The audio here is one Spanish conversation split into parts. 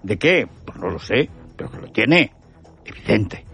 ¿De qué? Pues no lo sé, pero que lo tiene. Evidente.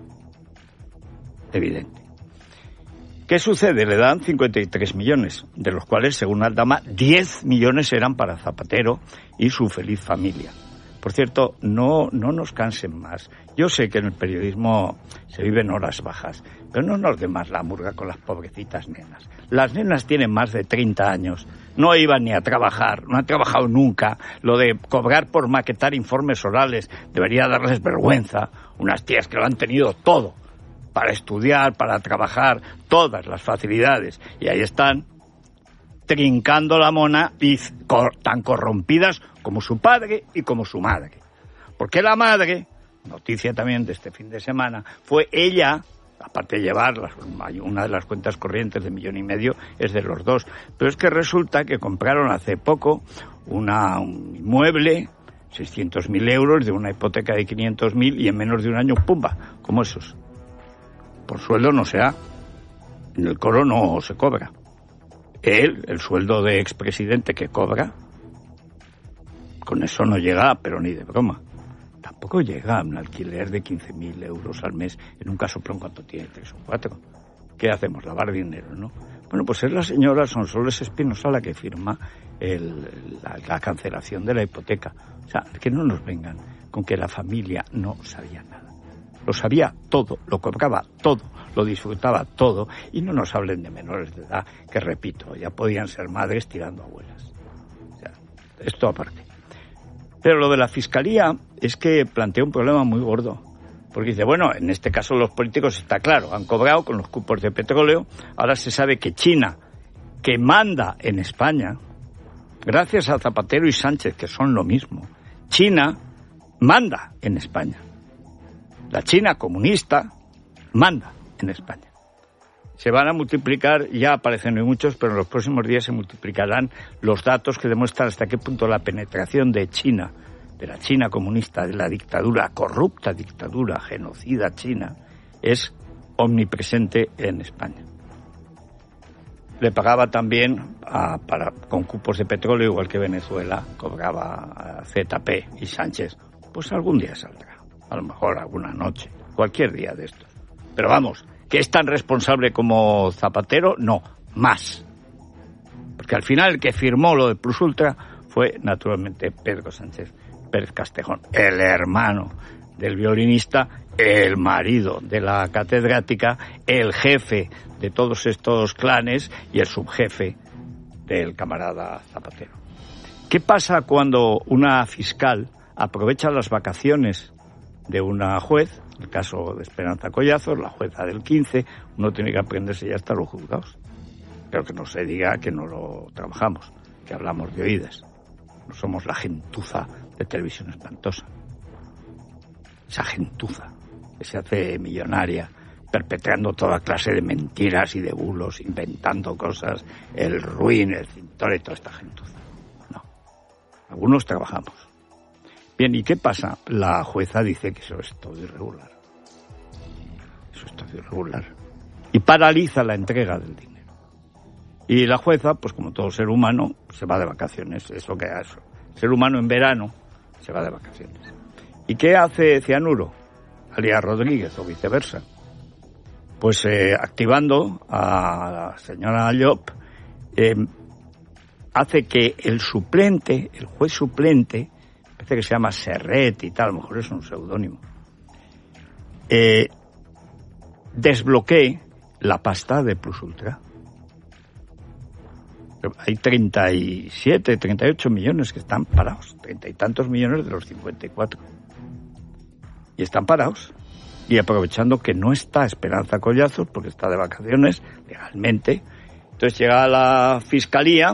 ¿Qué sucede? Le dan 53 millones, de los cuales, según Aldama, 10 millones eran para Zapatero y su feliz familia. Por cierto, no nos cansen más. Yo sé que en el periodismo se viven horas bajas, pero no nos dé más la murga con las pobrecitas nenas. Las nenas tienen más de 30 años, no iban ni a trabajar, no han trabajado nunca. Lo de cobrar por maquetar informes orales debería darles vergüenza. Unas tías que lo han tenido todo, para estudiar, para trabajar, todas las facilidades. Y ahí están, trincando la mona y tan corrompidas como su padre y como su madre. Porque la madre, noticia también de este fin de semana, fue ella, aparte de llevar una de las cuentas corrientes de 1,5 millones, es de los dos. Pero es que resulta que compraron hace poco un inmueble, 600.000 euros, de una hipoteca de 500.000 y en menos de un año, ¡pumba!, como esos. Por sueldo no se da. En el coro no se cobra. El sueldo de expresidente que cobra, con eso no llega, pero ni de broma. Tampoco llega a un alquiler de 15.000 euros al mes, en un casoplón cuando tiene 3 o 4. ¿Qué hacemos? Lavar dinero, ¿no? Bueno, pues es la señora Sonsoles Espinosa la que firma la cancelación de la hipoteca. O sea, que no nos vengan con que la familia no sabía nada. Lo sabía todo, lo cobraba todo, lo disfrutaba todo, y no nos hablen de menores de edad, que repito, ya podían ser madres tirando abuelas. O sea, esto aparte. Pero lo de la Fiscalía es que plantea un problema muy gordo. Porque dice, bueno, en este caso los políticos está claro, han cobrado con los cupos de petróleo, ahora se sabe que China, que manda en España, gracias a Zapatero y Sánchez, que son lo mismo, China manda en España. La China comunista manda en España. Se van a multiplicar, ya aparecen muy muchos, pero en los próximos días se multiplicarán los datos que demuestran hasta qué punto la penetración de China, de la China comunista, de la dictadura, corrupta dictadura, genocida china, es omnipresente en España. Le pagaba también con cupos de petróleo, igual que Venezuela cobraba a ZP y Sánchez. Pues algún día saldrá. A lo mejor alguna noche, cualquier día de estos. Pero vamos, ¿que es tan responsable como Zapatero? No, más. Porque al final el que firmó lo de Plus Ultra fue naturalmente Pedro Sánchez Pérez Castejón, el hermano del violinista, el marido de la catedrática, el jefe de todos estos clanes y el subjefe del camarada Zapatero. ¿Qué pasa cuando una fiscal aprovecha las vacaciones de una juez, el caso de Esperanza Collazos, la jueza del 15, uno tiene que aprenderse ya hasta los juzgados? Pero que no se diga que no lo trabajamos, que hablamos de oídas. No somos la gentuza de Televisión Espantosa. Esa gentuza que se hace millonaria, perpetrando toda clase de mentiras y de bulos, inventando cosas, el ruin, el cintor y toda esta gentuza. No. Algunos trabajamos. Bien, ¿y qué pasa? La jueza dice que eso es todo irregular. Eso es todo irregular. Y paraliza la entrega del dinero. Y la jueza, pues como todo ser humano, se va de vacaciones. Eso que hace. Ser humano en verano se va de vacaciones. ¿Y qué hace Cianuro? Alias Rodríguez o viceversa. Pues activando a la señora Llop, hace que el suplente, el juez suplente, parece que se llama Serret y tal, a lo mejor es un seudónimo, desbloquee la pasta de Plus Ultra. Hay 37, 38 millones que están parados, 30 y tantos millones de los 54. Y están parados. Y aprovechando que no está Esperanza Collazos, porque está de vacaciones legalmente, entonces llega a la Fiscalía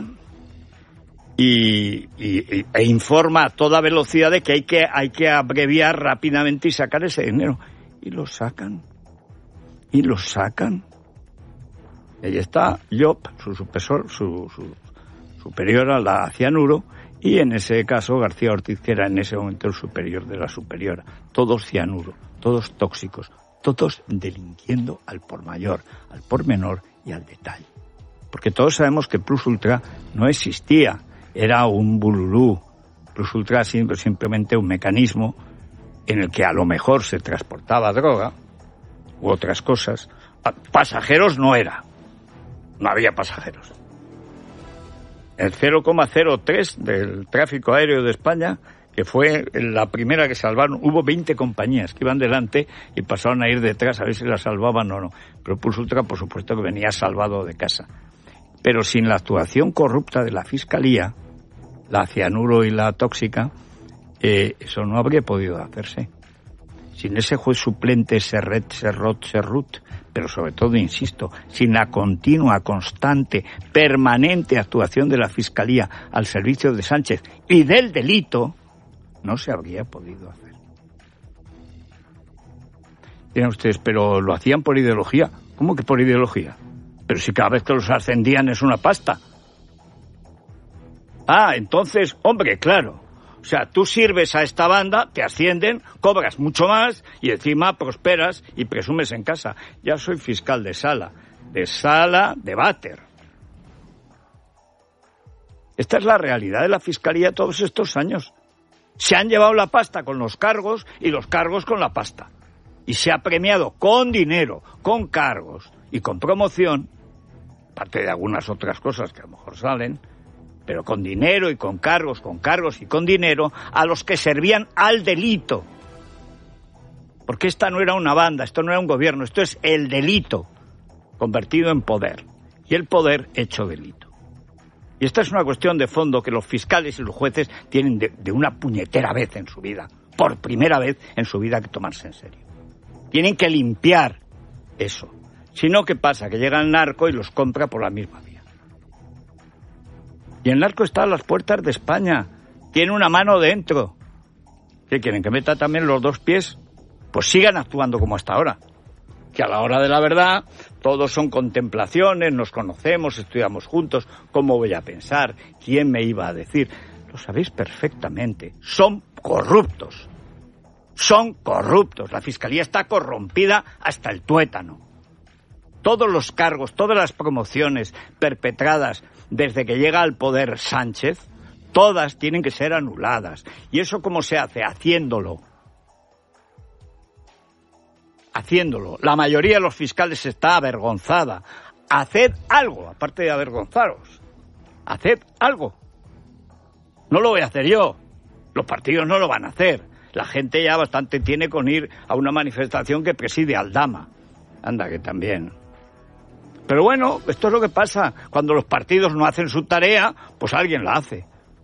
e informa a toda velocidad de que hay que abreviar rápidamente y sacar ese dinero. Y lo sacan. Y lo sacan. Ahí está Llop, su superior a la Cianuro, y en ese caso García Ortiz, que era en ese momento el superior de la superiora. Todos cianuro, todos tóxicos, todos delinquiendo al por mayor, al por menor y al detalle. Porque todos sabemos que Plus Ultra no existía, era un bululú. plus ultra ha sido simplemente un mecanismo en el que a lo mejor se transportaba droga u otras cosas. Pasajeros no era, no había pasajeros. El 0,03 del tráfico aéreo de España, que fue la primera que salvaron, hubo 20 compañías que iban delante y pasaron a ir detrás a ver si la salvaban o no. Pero Plus Ultra, por supuesto, que venía salvado de casa. Pero sin la actuación corrupta de la Fiscalía, la cianuro y la tóxica, eso no habría podido hacerse. Sin ese juez suplente Serrot, pero sobre todo, insisto, sin la continua, constante, permanente actuación de la Fiscalía al servicio de Sánchez y del delito, no se habría podido hacer. Dirán ustedes, pero lo hacían por ideología. ¿Cómo que por ideología? Pero si cada vez que los ascendían es una pasta. Entonces, hombre, claro. O sea, tú sirves a esta banda, te ascienden, cobras mucho más y encima prosperas y presumes en casa. Ya soy fiscal de sala de váter. Esta es la realidad de la Fiscalía todos estos años. Se han llevado la pasta con los cargos y los cargos con la pasta. Y se ha premiado con dinero, con cargos y con promoción, aparte de algunas otras cosas que a lo mejor salen, pero con dinero y con cargos y con dinero a los que servían al delito. Porque esta no era una banda, esto no era un gobierno, esto es el delito convertido en poder. Y el poder hecho delito. Y esta es una cuestión de fondo que los fiscales y los jueces tienen de una puñetera vez en su vida, por primera vez en su vida, que tomarse en serio. Tienen que limpiar eso. Si no, ¿qué pasa? Que llega el narco y los compra por la misma vía. Y el narco está a las puertas de España. Tiene una mano dentro. ¿Qué quieren? ¿Que meta también los dos pies? Pues sigan actuando como hasta ahora. Que a la hora de la verdad todos son contemplaciones, nos conocemos, estudiamos juntos. ¿Cómo voy a pensar? ¿Quién me iba a decir? Lo sabéis perfectamente. Son corruptos. Son corruptos. La Fiscalía está corrompida hasta el tuétano. Todos los cargos, todas las promociones perpetradas desde que llega al poder Sánchez, todas tienen que ser anuladas. ¿Y eso cómo se hace? Haciéndolo. La mayoría de los fiscales está avergonzada. Haced algo, aparte de avergonzaros. Haced algo. No lo voy a hacer yo. Los partidos no lo van a hacer. La gente ya bastante tiene con ir a una manifestación que preside Aldama. Anda, que también. Pero bueno, esto es lo que pasa. Cuando los partidos no hacen su tarea, pues alguien la hace.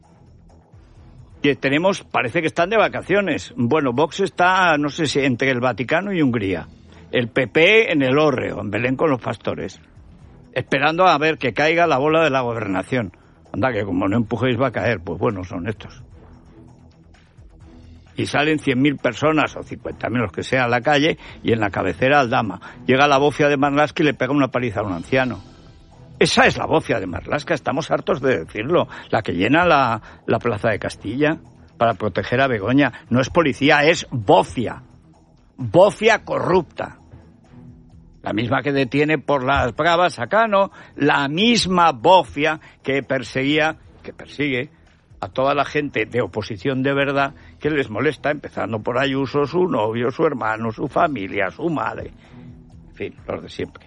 Y parece que están de vacaciones. Bueno, Vox está, no sé si entre el Vaticano y Hungría. El PP en el Hórreo, en Belén con los pastores. Esperando a ver que caiga la bola de la gobernación. Anda, que como no empujéis va a caer. Pues bueno, son estos. Y salen 100.000 personas, o 50.000, los que sea, a la calle, y en la cabecera Aldama. Llega la bofia de Marlaska y le pega una paliza a un anciano. Esa es la bofia de Marlaska, estamos hartos de decirlo. La que llena la Plaza de Castilla para proteger a Begoña. No es policía, es bofia. Bofia corrupta. La misma que detiene por las bravas a Cano, la misma bofia que persigue a toda la gente de oposición de verdad que les molesta, empezando por Ayuso, su novio, su hermano, su familia, su madre. En fin, los de siempre.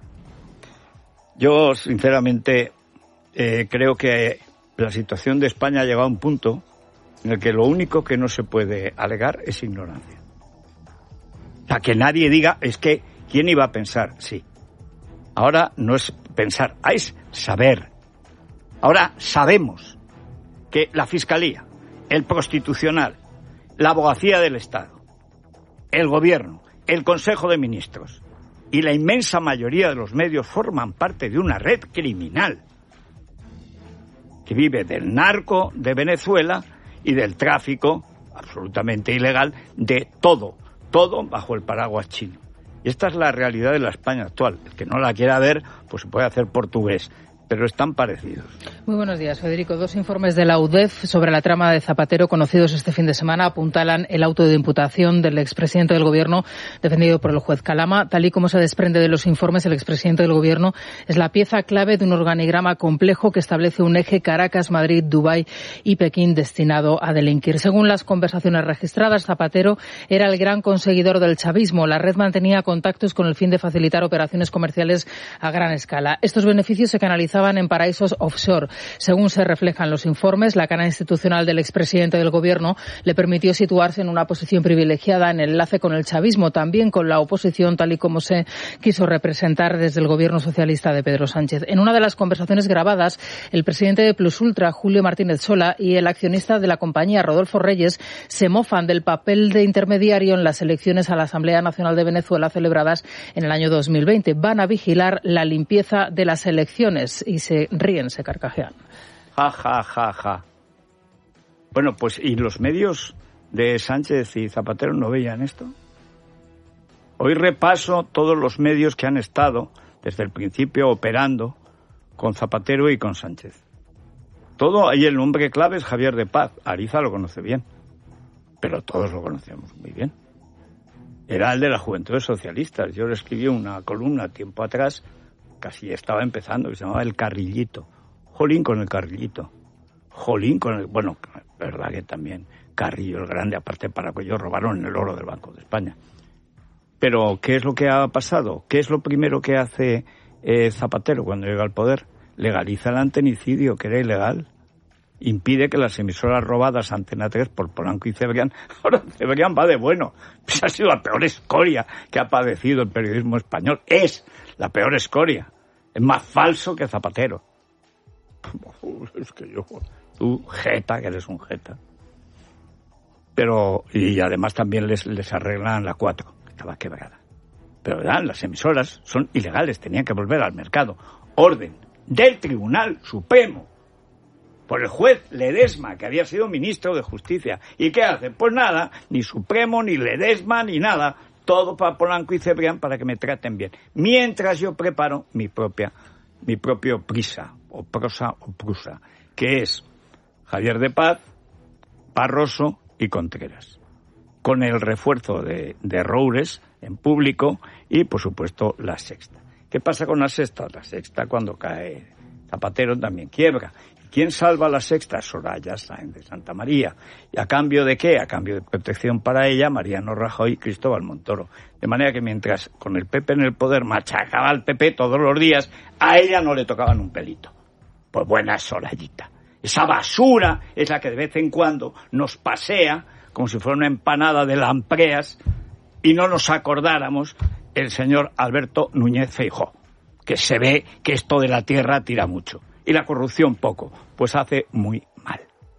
Yo, sinceramente, creo que la situación de España ha llegado a un punto en el que lo único que no se puede alegar es ignorancia. O sea, que nadie diga, es que, ¿quién iba a pensar? Sí. Ahora no es pensar, es saber. Ahora sabemos que la Fiscalía, el Constitucional, la Abogacía del Estado, el Gobierno, el Consejo de Ministros y la inmensa mayoría de los medios forman parte de una red criminal que vive del narco de Venezuela y del tráfico absolutamente ilegal de todo bajo el paraguas chino. Y esta es la realidad de la España actual. El que no la quiera ver, pues se puede hacer portugués. pero están parecidos. Muy buenos días, Federico. 2 informes de la UDEF sobre la trama de Zapatero conocidos este fin de semana apuntalan el auto de imputación del expresidente del Gobierno defendido por el juez Calama. Tal y como se desprende de los informes, el expresidente del Gobierno es la pieza clave de un organigrama complejo que establece un eje Caracas, Madrid, Dubái y Pekín destinado a delinquir. Según las conversaciones registradas, Zapatero era el gran conseguidor del chavismo. La red mantenía contactos con el fin de facilitar operaciones comerciales a gran escala. Estos beneficios se canalizaban en paraísos offshore. Según se reflejan los informes, la cara institucional del expresidente del Gobierno le permitió situarse en una posición privilegiada en el enlace con el chavismo, también con la oposición, tal y como se quiso representar desde el Gobierno socialista de Pedro Sánchez. En una de las conversaciones grabadas, el presidente de Plus Ultra, Julio Martínez Sola, y el accionista de la compañía, Rodolfo Reyes, se mofan del papel de intermediario en las elecciones a la Asamblea Nacional de Venezuela celebradas en el año 2020. Van a vigilar la limpieza de las elecciones y se ríen, se carcajean. Ja, ja, ja, ja. Bueno, pues, ¿y los medios de Sánchez y Zapatero no veían esto? Hoy repaso todos los medios que han estado desde el principio operando con Zapatero y con Sánchez. Todo, ahí el nombre clave es Javier de Paz. Ariza lo conoce bien, pero todos lo conocemos muy bien. Era el de las Juventudes Socialistas. Yo le escribí una columna tiempo atrás, casi estaba empezando, que se llamaba El Carrillito. Jolín con el Carrillito. Jolín con el... Bueno, verdad que también Carrillo el Grande, aparte para que ellos robaron el oro del Banco de España. Pero, ¿qué es lo que ha pasado? ¿Qué es lo primero que hace Zapatero cuando llega al poder? Legaliza el antenicidio, que era ilegal. Impide que las emisoras robadas Antena 3 por Polanco y Cebrián, ahora Cebrián va de bueno. Pues ha sido la peor escoria que ha padecido el periodismo español. Es la peor escoria. Es más falso que Zapatero. Es que tú, jeta, que eres un jeta. Pero, y además también les arreglan la 4, que estaba quebrada. Pero ¿verdad? Las emisoras son ilegales, tenían que volver al mercado. Orden del Tribunal Supremo, por el juez Ledesma, que había sido ministro de Justicia. ¿Y qué hace? Pues nada, ni Supremo, ni Ledesma, ni nada. Todo para Polanco y Cebrián para que me traten bien. Mientras yo preparo mi propio prisa, o prosa o prusa, que es Javier de Paz, Barroso y Contreras. Con el refuerzo de Roures en público y, por supuesto, La Sexta. ¿Qué pasa con La Sexta? La Sexta, cuando cae Zapatero, también quiebra. ¿Quién salva a La Sexta? Soraya Sáenz de Santa María. ¿Y a cambio de qué? A cambio de protección para ella, Mariano Rajoy y Cristóbal Montoro. De manera que mientras con el PP en el poder machacaba al PP todos los días, a ella no le tocaban un pelito. Pues buena Sorayita. Esa basura es la que de vez en cuando nos pasea como si fuera una empanada de lampreas y no nos acordáramos el señor Alberto Núñez Feijóo, que se ve que esto de la tierra tira mucho. Y la corrupción poco, pues hace muy mal.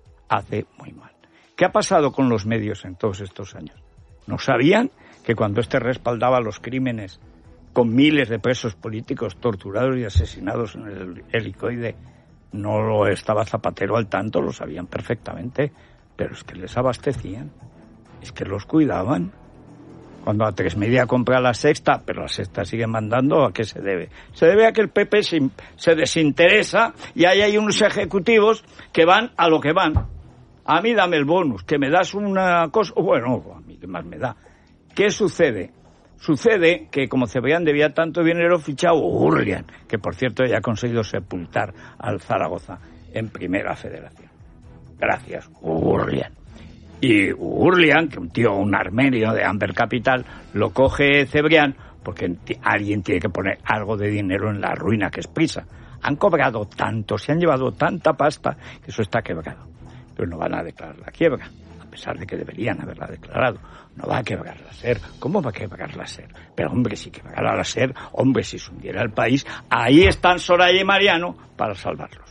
¿Qué ha pasado con los medios en todos estos años? ¿No sabían que cuando respaldaba los crímenes con miles de presos políticos torturados y asesinados en el helicoide, no lo estaba Zapatero al tanto? Lo sabían perfectamente, pero es que les abastecían, es que los cuidaban. Cuando A3 Media compra La Sexta, pero La Sexta sigue mandando, ¿a qué se debe? Se debe a que el PP se desinteresa y ahí hay unos ejecutivos que van a lo que van. A mí dame el bonus, que me das una cosa... Bueno, a mí qué más me da. ¿Qué sucede? Sucede que como Cebrián debía tanto dinero, fichado Gurlian, que por cierto ya ha conseguido sepultar al Zaragoza en Primera Federación. Gracias, Gurlian. Y Gurlian, que un armenio de Amber Capital, lo coge Cebrián porque alguien tiene que poner algo de dinero en la ruina que es Prisa. Han cobrado tanto, se han llevado tanta pasta que eso está quebrado. Pero no van a declarar la quiebra, a pesar de que deberían haberla declarado. No va a quebrar la SER. ¿Cómo va a quebrar la SER? Pero hombre, si quebrara la SER, hombre, si se hundiera el país, ahí están Soraya y Mariano para salvarlos.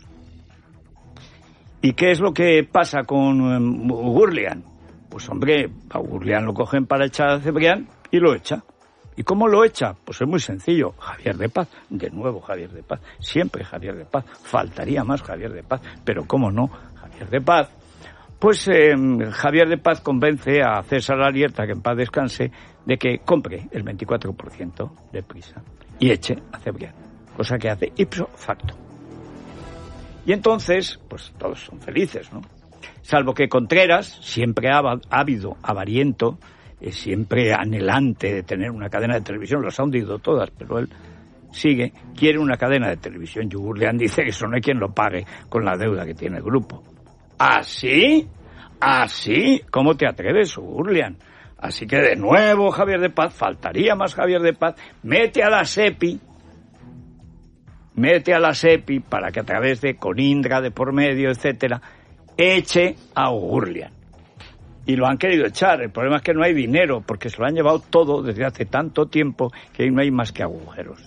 ¿Y qué es lo que pasa con Gurlian? Pues hombre, a Gurlian lo cogen para echar a Cebrián y lo echa. ¿Y cómo lo echa? Pues es muy sencillo. Javier de Paz, de nuevo Javier de Paz, siempre Javier de Paz, faltaría más Javier de Paz, pero cómo no, Javier de Paz. Pues Javier de Paz convence a César Alierta, que en paz descanse, de que compre el 24% de Prisa y eche a Cebrián, cosa que hace ipso facto. Y entonces, pues todos son felices, ¿no? Salvo que Contreras, siempre ávido, avariento, siempre anhelante de tener una cadena de televisión, las ha hundido todas, pero él sigue, quiere una cadena de televisión. Y Gurlian dice que eso no hay quien lo pague con la deuda que tiene el grupo. ¿Así? ¿Así? ¿Cómo te atreves, Gurlian? Así que de nuevo Javier de Paz, faltaría más Javier de Paz, mete a la SEPI para que a través de Conindra, de por medio, etcétera, eche a Gurlian. Y lo han querido echar. El problema es que no hay dinero, porque se lo han llevado todo desde hace tanto tiempo que no hay más que agujeros.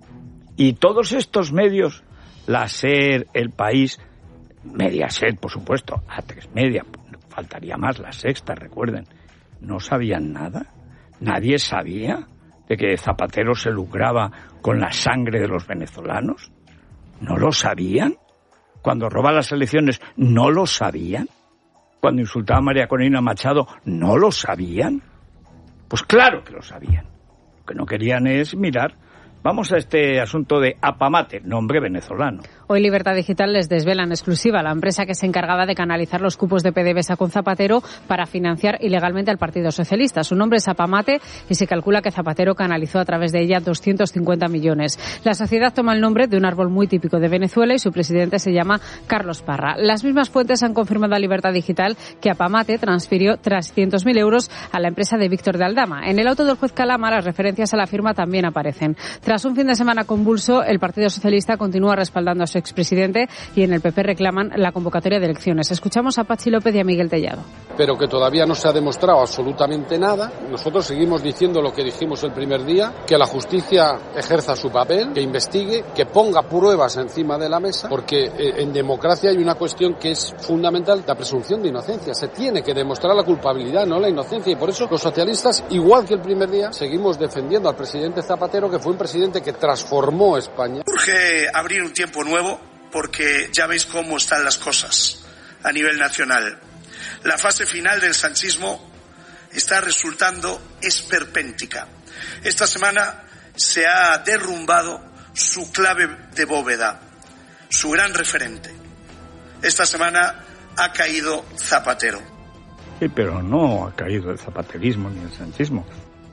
Y todos estos medios, la SER, El País, Mediaset, por supuesto, A3 Media, faltaría más, La Sexta, recuerden, no sabían nada. Nadie sabía de que Zapatero se lucraba con la sangre de los venezolanos. ¿No lo sabían? Cuando roba las elecciones, ¿no lo sabían? Cuando insultaba a María Corina Machado, ¿no lo sabían? Pues claro que lo sabían. Lo que no querían es mirar. Vamos a este asunto de Apamate, nombre venezolano. Hoy Libertad Digital les desvela en exclusiva la empresa que se encargaba de canalizar los cupos de PDVSA con Zapatero para financiar ilegalmente al Partido Socialista. Su nombre es Apamate y se calcula que Zapatero canalizó a través de ella 250 millones. La sociedad toma el nombre de un árbol muy típico de Venezuela y su presidente se llama Carlos Parra. Las mismas fuentes han confirmado a Libertad Digital que Apamate transfirió 300.000 euros a la empresa de Víctor de Aldama. En el auto del juez Calama las referencias a la firma también aparecen. Tras un fin de semana convulso, el Partido Socialista continúa respaldando a su expresidente y en el PP reclaman la convocatoria de elecciones. Escuchamos a Patxi López y a Miguel Tellado. Pero que todavía no se ha demostrado absolutamente nada. Nosotros seguimos diciendo lo que dijimos el primer día, que la justicia ejerza su papel, que investigue, que ponga pruebas encima de la mesa, porque en democracia hay una cuestión que es fundamental, la presunción de inocencia. Se tiene que demostrar la culpabilidad, no la inocencia, y por eso los socialistas, igual que el primer día, seguimos defendiendo al presidente Zapatero, que fue un presidente que transformó España. Urge abrir un tiempo nuevo porque ya veis cómo están las cosas a nivel nacional. La fase final del sanchismo está resultando esperpéntica. Esta semana se ha derrumbado su clave de bóveda, su gran referente. Esta semana ha caído Zapatero. Sí, pero no ha caído el zapaterismo ni el sanchismo.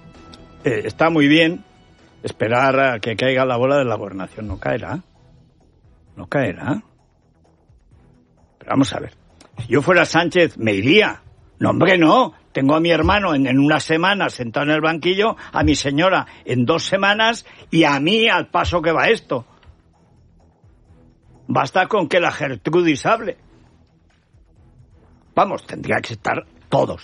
Está muy bien esperar a que caiga la bola de la gobernación. No caerá. No caerá. Pero vamos a ver. Si yo fuera Sánchez, me iría. No, hombre, no. Tengo a mi hermano en una semana sentado en el banquillo, a mi señora en 2 semanas y a mí al paso que va esto. Basta con que la Gertrudis hable. Vamos, tendría que estar todos,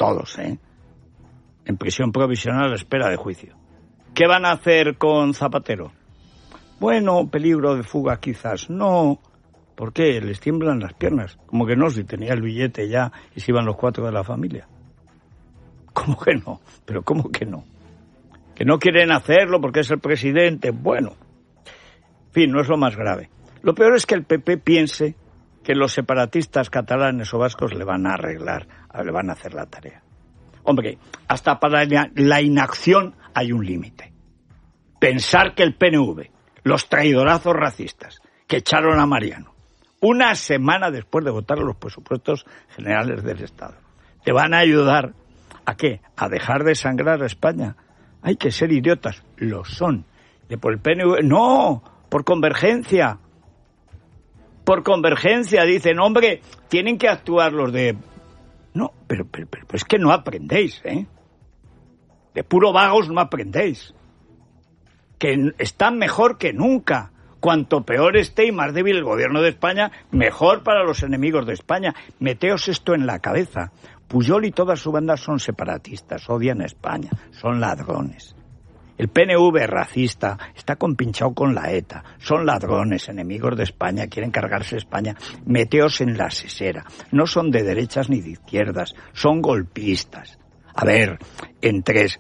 en prisión provisional a la espera de juicio. ¿Qué van a hacer con Zapatero? Bueno, peligro de fuga quizás. No. ¿Por qué? Les tiemblan las piernas. Como que no, si tenía el billete ya y se iban los 4 de la familia. ¿Cómo que no? ¿Pero cómo que no? Que no quieren hacerlo porque es el presidente. Bueno, en fin, no es lo más grave. Lo peor es que el PP piense que los separatistas catalanes o vascos le van a arreglar, le van a hacer la tarea. Hombre, hasta para la inacción hay un límite. Pensar que el PNV, los traidorazos racistas que echaron a Mariano, una semana después de votar los presupuestos generales del Estado, te van a ayudar ¿a qué? A dejar de sangrar a España. Hay que ser idiotas, lo son. Y por el PNV, no, por convergencia. Por convergencia, dicen, hombre, tienen que actuar los de... No, pero es que no aprendéis, ¿eh? De puro vagos no aprendéis. Que están mejor que nunca. Cuanto peor esté y más débil el gobierno de España, mejor para los enemigos de España. Meteos esto en la cabeza. Pujol y toda su banda son separatistas, odian a España, son ladrones. El PNV es racista, está compinchado con la ETA, son ladrones, enemigos de España, quieren cargarse España. Meteos en la sesera, no son de derechas ni de izquierdas, son golpistas. A ver, en 3,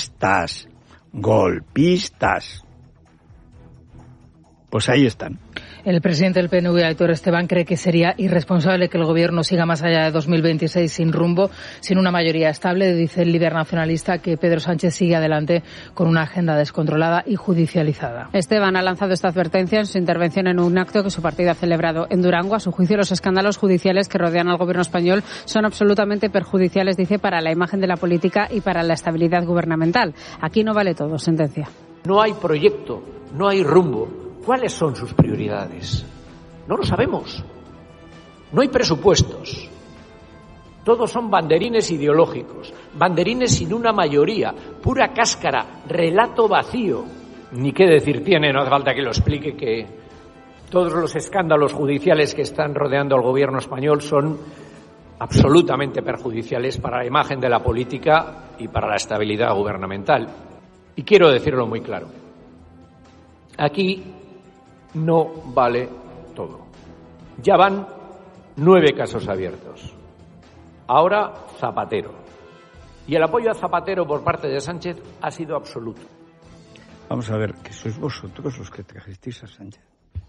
golpistas. Pues ahí están. El presidente del PNV, Aitor Esteban, cree que sería irresponsable que el Gobierno siga más allá de 2026 sin rumbo, sin una mayoría estable. Dice el líder nacionalista que Pedro Sánchez sigue adelante con una agenda descontrolada y judicializada. Esteban ha lanzado esta advertencia en su intervención en un acto que su partido ha celebrado en Durango. A su juicio, los escándalos judiciales que rodean al Gobierno español son absolutamente perjudiciales, dice, para la imagen de la política y para la estabilidad gubernamental. Aquí no vale todo, sentencia. No hay proyecto, no hay rumbo. ¿Cuáles son sus prioridades? No lo sabemos. No hay presupuestos. Todos son banderines ideológicos, banderines sin una mayoría, pura cáscara, relato vacío. Ni qué decir tiene, no hace falta que lo explique, que todos los escándalos judiciales que están rodeando al Gobierno español son absolutamente perjudiciales para la imagen de la política y para la estabilidad gubernamental. Y quiero decirlo muy claro. Aquí no vale todo. Ya van 9 casos abiertos. Ahora Zapatero. Y el apoyo a Zapatero por parte de Sánchez ha sido absoluto. Vamos a ver, que sois vosotros los que trajisteis a Sánchez.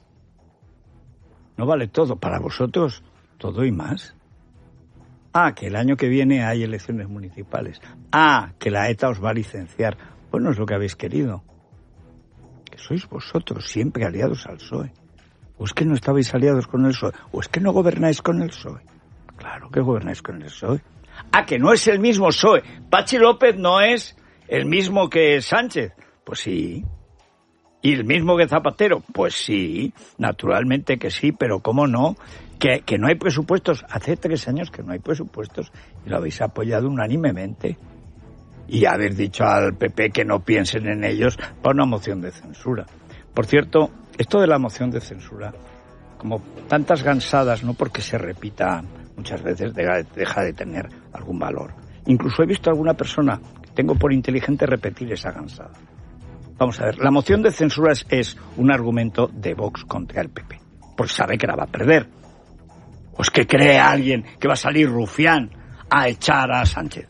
No vale todo. Para vosotros, todo y más. Que el año que viene hay elecciones municipales. Que la ETA os va a licenciar. Pues no es lo que habéis querido. Que sois vosotros siempre aliados al PSOE. ¿O es que no estabais aliados con el PSOE? ¿O es que no gobernáis con el PSOE? Claro que gobernáis con el PSOE. Que no es el mismo PSOE. Patxi López no es el mismo que Sánchez. Pues sí. ¿Y el mismo que Zapatero? Pues sí, naturalmente que sí, pero ¿cómo no? Que no hay presupuestos. Hace 3 años que no hay presupuestos y lo habéis apoyado unánimemente. Y haber dicho al PP que no piensen en ellos para una moción de censura. Por cierto, esto de la moción de censura, como tantas gansadas, no porque se repita muchas veces, deja de tener algún valor. Incluso he visto a alguna persona que tengo por inteligente repetir esa gansada. Vamos a ver, la moción de censura es un argumento de Vox contra el PP, porque sabe que la va a perder. ¿O es que cree alguien que va a salir rufián a echar a Sánchez?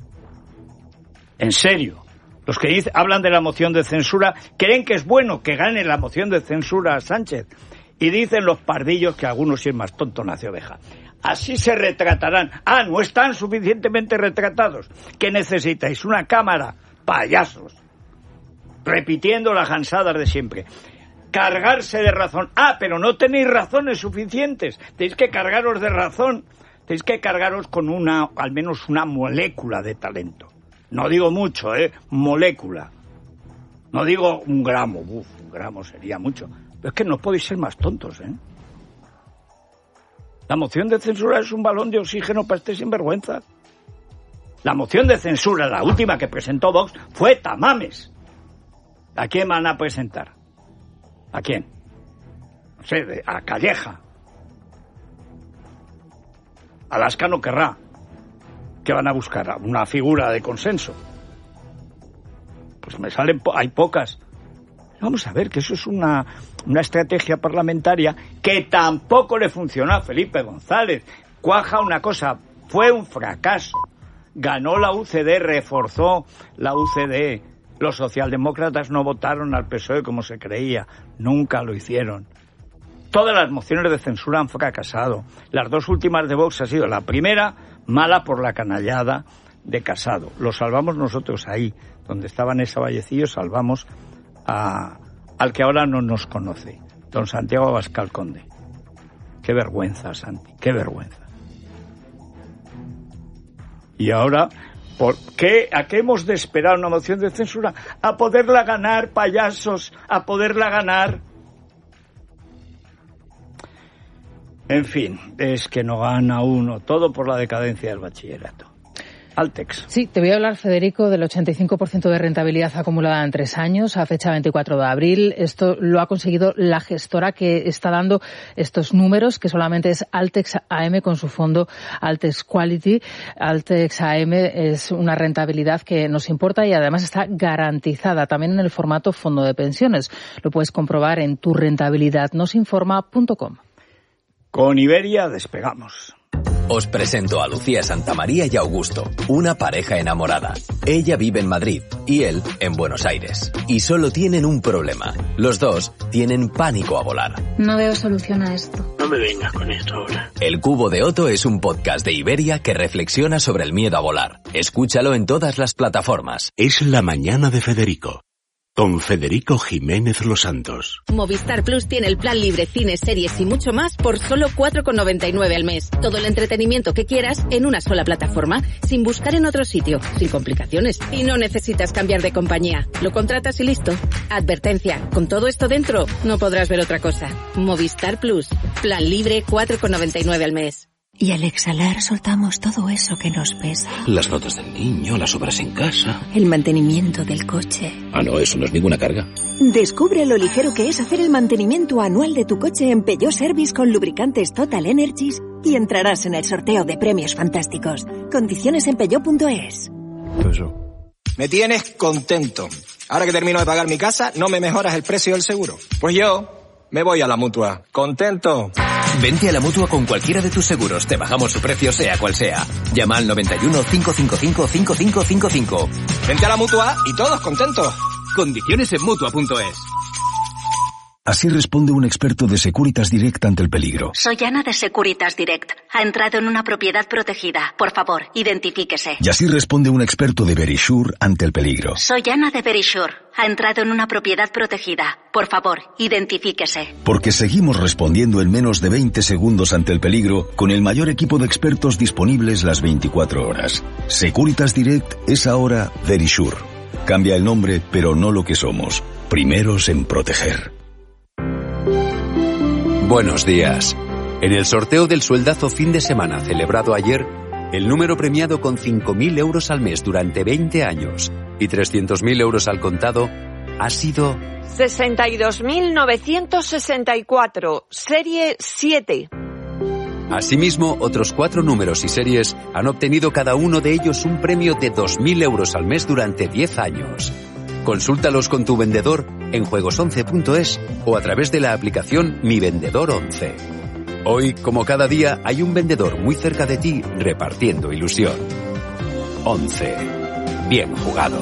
En serio, los que hablan de la moción de censura creen que es bueno que gane la moción de censura a Sánchez. Y dicen los pardillos que algunos, si es más tonto, nace oveja. Así se retratarán. No están suficientemente retratados. ¿Qué necesitáis? Una cámara. Payasos. Repitiendo las gansadas de siempre. Cargarse de razón. Pero no tenéis razones suficientes. Tenéis que cargaros de razón. Tenéis que cargaros con al menos una molécula de talento. No digo mucho, molécula. No digo un gramo. Un gramo sería mucho. Pero es que no podéis ser más tontos, La moción de censura es un balón de oxígeno para este sinvergüenza. La moción de censura, la última que presentó Vox, fue tamames. ¿A quién van a presentar? ¿A quién? No sé, a Calleja. Alaska no querrá. ¿Qué van a buscar? ¿Una figura de consenso? Pues me salen... hay pocas. Vamos a ver, que eso es una estrategia parlamentaria que tampoco le funcionó a Felipe González. Cuaja una cosa, fue un fracaso. Ganó la UCD, reforzó la UCD. Los socialdemócratas no votaron al PSOE como se creía. Nunca lo hicieron. Todas las mociones de censura han fracasado. Las 2 últimas de Vox ha sido la primera, mala por la canallada de Casado. Lo salvamos nosotros ahí, donde estaba Nessa Vallecillo, salvamos al que ahora no nos conoce, don Santiago Abascal Conde. Qué vergüenza, Santi, qué vergüenza. Y ahora, ¿a qué hemos de esperar una moción de censura? A poderla ganar, payasos, a poderla ganar. En fin, es que no gana uno, todo por la decadencia del bachillerato. Altex. Sí, te voy a hablar, Federico, del 85% de rentabilidad acumulada en 3 años, a fecha 24 de abril. Esto lo ha conseguido la gestora que está dando estos números, que solamente es Altex AM con su fondo Altex Quality. Altex AM es una rentabilidad que nos importa y además está garantizada también en el formato fondo de pensiones. Lo puedes comprobar en turrentabilidadnosinforma.com. Con Iberia despegamos. Os presento a Lucía Santamaría y Augusto, una pareja enamorada. Ella vive en Madrid y él en Buenos Aires. Y solo tienen un problema. Los dos tienen pánico a volar. No veo solución a esto. No me vengas con esto ahora. El Cubo de Otto es un podcast de Iberia que reflexiona sobre el miedo a volar. Escúchalo en todas las plataformas. Es la mañana de Federico. Con Federico Jiménez Los Santos. Movistar Plus tiene el plan libre, cines, series y mucho más por solo 4,99 al mes. Todo el entretenimiento que quieras en una sola plataforma, sin buscar en otro sitio, sin complicaciones. Y no necesitas cambiar de compañía. Lo contratas y listo. Advertencia, con todo esto dentro, no podrás ver otra cosa. Movistar Plus, plan libre, 4,99 al mes. Y al exhalar soltamos todo eso que nos pesa. Las notas del niño, las obras en casa. El mantenimiento del coche. Ah, no, eso no es ninguna carga. Descubre lo ligero que es hacer el mantenimiento anual de tu coche en Peugeot Service con lubricantes Total Energies y entrarás en el sorteo de premios fantásticos. Condiciones en peugeot.es. Me tienes contento. Ahora que termino de pagar mi casa, ¿no me mejoras el precio del seguro? Pues yo me voy a la Mutua. ¿Contento? Vente a la Mutua con cualquiera de tus seguros. Te bajamos su precio sea cual sea. Llama al 91 555 5555. Vente a la Mutua y todos contentos. Condiciones en Mutua.es. Así responde un experto de Securitas Direct ante el peligro. Soy Ana de Securitas Direct. Ha entrado en una propiedad protegida. Por favor, identifíquese. Y así responde un experto de Verisure ante el peligro. Soy Ana de Verisure. Ha entrado en una propiedad protegida. Por favor, identifíquese. Porque seguimos respondiendo en menos de 20 segundos ante el peligro con el mayor equipo de expertos disponibles las 24 horas. Securitas Direct es ahora Verisure. Cambia el nombre, pero no lo que somos. Primeros en proteger. Buenos días. En el sorteo del sueldazo fin de semana celebrado ayer, el número premiado con 5.000 euros al mes durante 20 años y 300.000 euros al contado ha sido 62.964, serie 7. Asimismo, otros 4 números y series han obtenido cada uno de ellos un premio de 2.000 euros al mes durante 10 años. Consúltalos con tu vendedor en juegos11.es o a través de la aplicación Mi Vendedor 11. Hoy, como cada día, hay un vendedor muy cerca de ti repartiendo ilusión. 11. Bien jugado.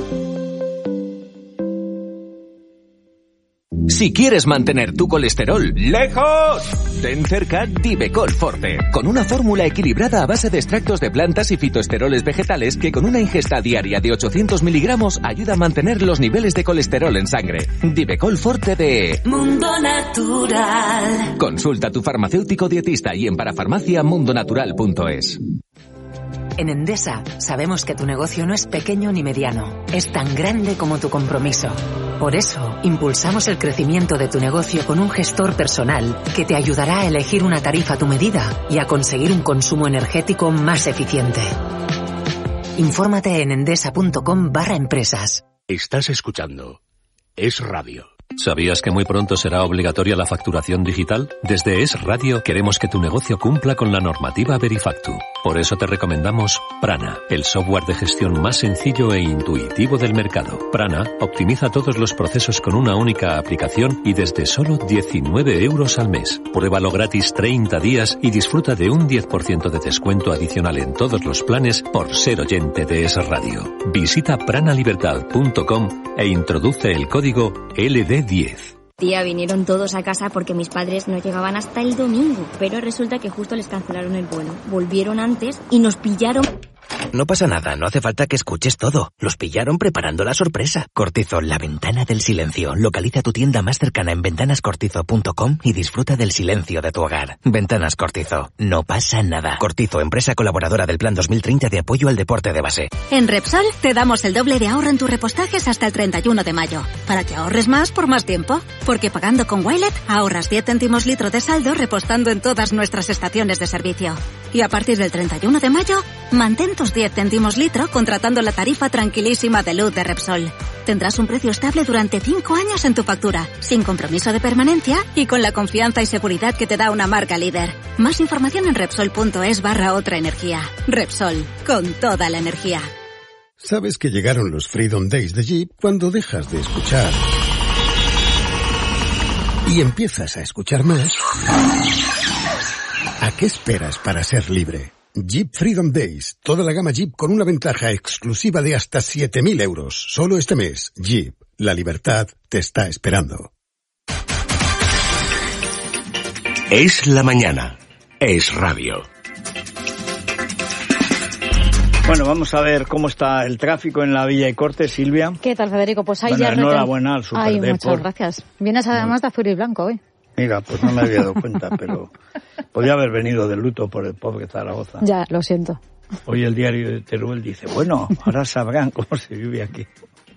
Si quieres mantener tu colesterol lejos, ten cerca Divecol Forte, con una fórmula equilibrada a base de extractos de plantas y fitoesteroles vegetales que con una ingesta diaria de 800 miligramos ayuda a mantener los niveles de colesterol en sangre. Divecol Forte de Mundo Natural. Consulta a tu farmacéutico dietista y en parafarmaciamundonatural.es. En Endesa sabemos que tu negocio no es pequeño ni mediano, es tan grande como tu compromiso. Por eso, impulsamos el crecimiento de tu negocio con un gestor personal que te ayudará a elegir una tarifa a tu medida y a conseguir un consumo energético más eficiente. Infórmate en endesa.com/empresas. Estás escuchando Es Radio. ¿Sabías que muy pronto será obligatoria la facturación digital? Desde Es Radio queremos que tu negocio cumpla con la normativa Verifactu. Por eso te recomendamos Prana, el software de gestión más sencillo e intuitivo del mercado. Prana optimiza todos los procesos con una única aplicación y desde solo 19 euros al mes. Pruébalo gratis 30 días y disfruta de un 10% de descuento adicional en todos los planes por ser oyente de Es Radio. Visita pranalibertad.com e introduce el código LD10. Tía, vinieron todos a casa porque mis padres no llegaban hasta el domingo, pero resulta que justo les cancelaron el vuelo. Volvieron antes y nos pillaron. No pasa nada, no hace falta que escuches todo. Los pillaron preparando la sorpresa. Cortizo, la ventana del silencio. Localiza tu tienda más cercana en ventanascortizo.com y disfruta del silencio de tu hogar. Ventanas Cortizo, no pasa nada. Cortizo, empresa colaboradora del Plan 2030 de apoyo al deporte de base. En Repsol te damos el doble de ahorro en tus repostajes hasta el 31 de mayo. Para que ahorres más por más tiempo. Porque pagando con Wilet ahorras 10 céntimos litro de saldo repostando en todas nuestras estaciones de servicio. Y a partir del 31 de mayo, mantén tus 10 céntimos litro contratando la tarifa tranquilísima de luz de Repsol. Tendrás un precio estable durante 5 años en tu factura, sin compromiso de permanencia y con la confianza y seguridad que te da una marca líder. Más información en Repsol.es/otra energía. Repsol, con toda la energía. Sabes que llegaron los Freedom Days de Jeep cuando dejas de escuchar y empiezas a escuchar más. ¿A qué esperas para ser libre? Jeep Freedom Days. Toda la gama Jeep con una ventaja exclusiva de hasta 7.000 euros. Solo este mes. Jeep. La libertad te está esperando. Es la mañana. Es radio. Bueno, vamos a ver cómo está el tráfico en la Villa y Corte, Silvia. ¿Qué tal, Federico? Pues ahí bueno, ya... enhorabuena al Superdeport. Ay, muchas gracias. Vienes además de azul y blanco hoy. Mira, pues no me había dado cuenta, pero podía haber venido de luto por el pobre Zaragoza. Ya, lo siento. Hoy el diario de Teruel dice, bueno, ahora sabrán cómo se vive aquí.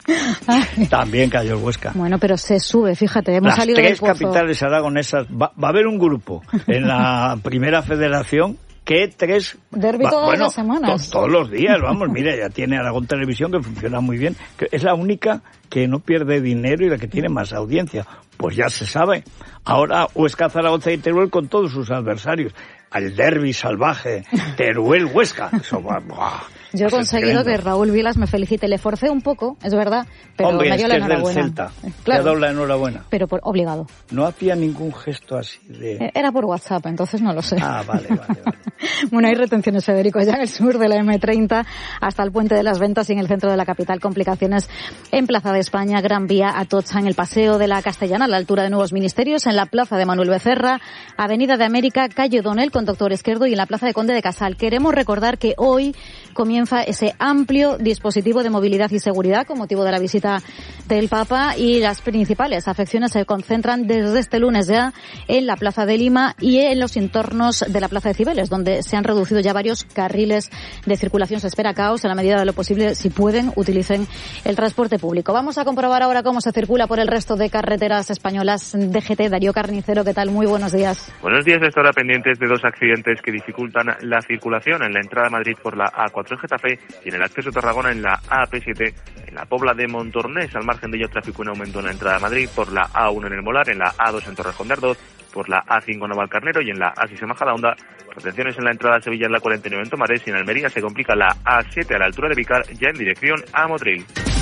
Ay. También cayó el Huesca. Bueno, pero se sube, fíjate, hemos salido del pozo. Las 3 capitales aragonesas, va a haber un grupo en la primera federación. ¿Qué 3? Derbi todas las semanas. Todos los días, vamos, mira, ya tiene Aragón Televisión que funciona muy bien, que es la única que no pierde dinero y la que tiene más audiencia. Pues ya se sabe. Ahora Huesca, Zaragoza y Teruel con todos sus adversarios. Al derbi salvaje, Teruel-Huesca. Eso va, yo he conseguido que Raúl Vilas me felicite. Le forcé un poco, es verdad, pero hombre, me dio la enhorabuena. Del Celta. Claro. Te ha dado la enhorabuena. Pero obligado. No hacía ningún gesto así de... Era por WhatsApp, entonces no lo sé. Ah, vale. Bueno, hay retenciones, Federico, ya en el sur de la M30 hasta el Puente de las Ventas y en el centro de la capital. Complicaciones en Plaza de España, Gran Vía, Atocha, en el Paseo de la Castellana, a la altura de Nuevos Ministerios, en la Plaza de Manuel Becerra, Avenida de América, Calle O'Donnell con Doctor Esquerdo y en la Plaza de Conde de Casal. Queremos recordar que hoy comienza ese amplio dispositivo de movilidad y seguridad con motivo de la visita del Papa y las principales afecciones se concentran desde este lunes ya en la Plaza de Lima y en los entornos de la Plaza de Cibeles, donde se han reducido ya varios carriles de circulación. Se espera caos. En la medida de lo posible, si pueden, utilicen el transporte público. Vamos a comprobar ahora cómo se circula por el resto de carreteras españolas. DGT, Darío Carnicero, ¿qué tal? Muy buenos días. Buenos días. Hasta ahora pendientes de 2 accidentes que dificultan la circulación en la entrada a Madrid por la A4 en Getafe y en el acceso a Tarragona en la AP7 en la Pobla de Montornés. Al margen de ello, tráfico en aumento en la entrada a Madrid por la A1 en el Molar, en la A2 en Torrejón de Ardoz, por la A5 en Navalcarnero y en la A6 en Majadahonda. Retenciones en la entrada a Sevilla en la 49 en Tomares y en Almería se complica la A7 a la altura de Vicar ya en dirección a Motril.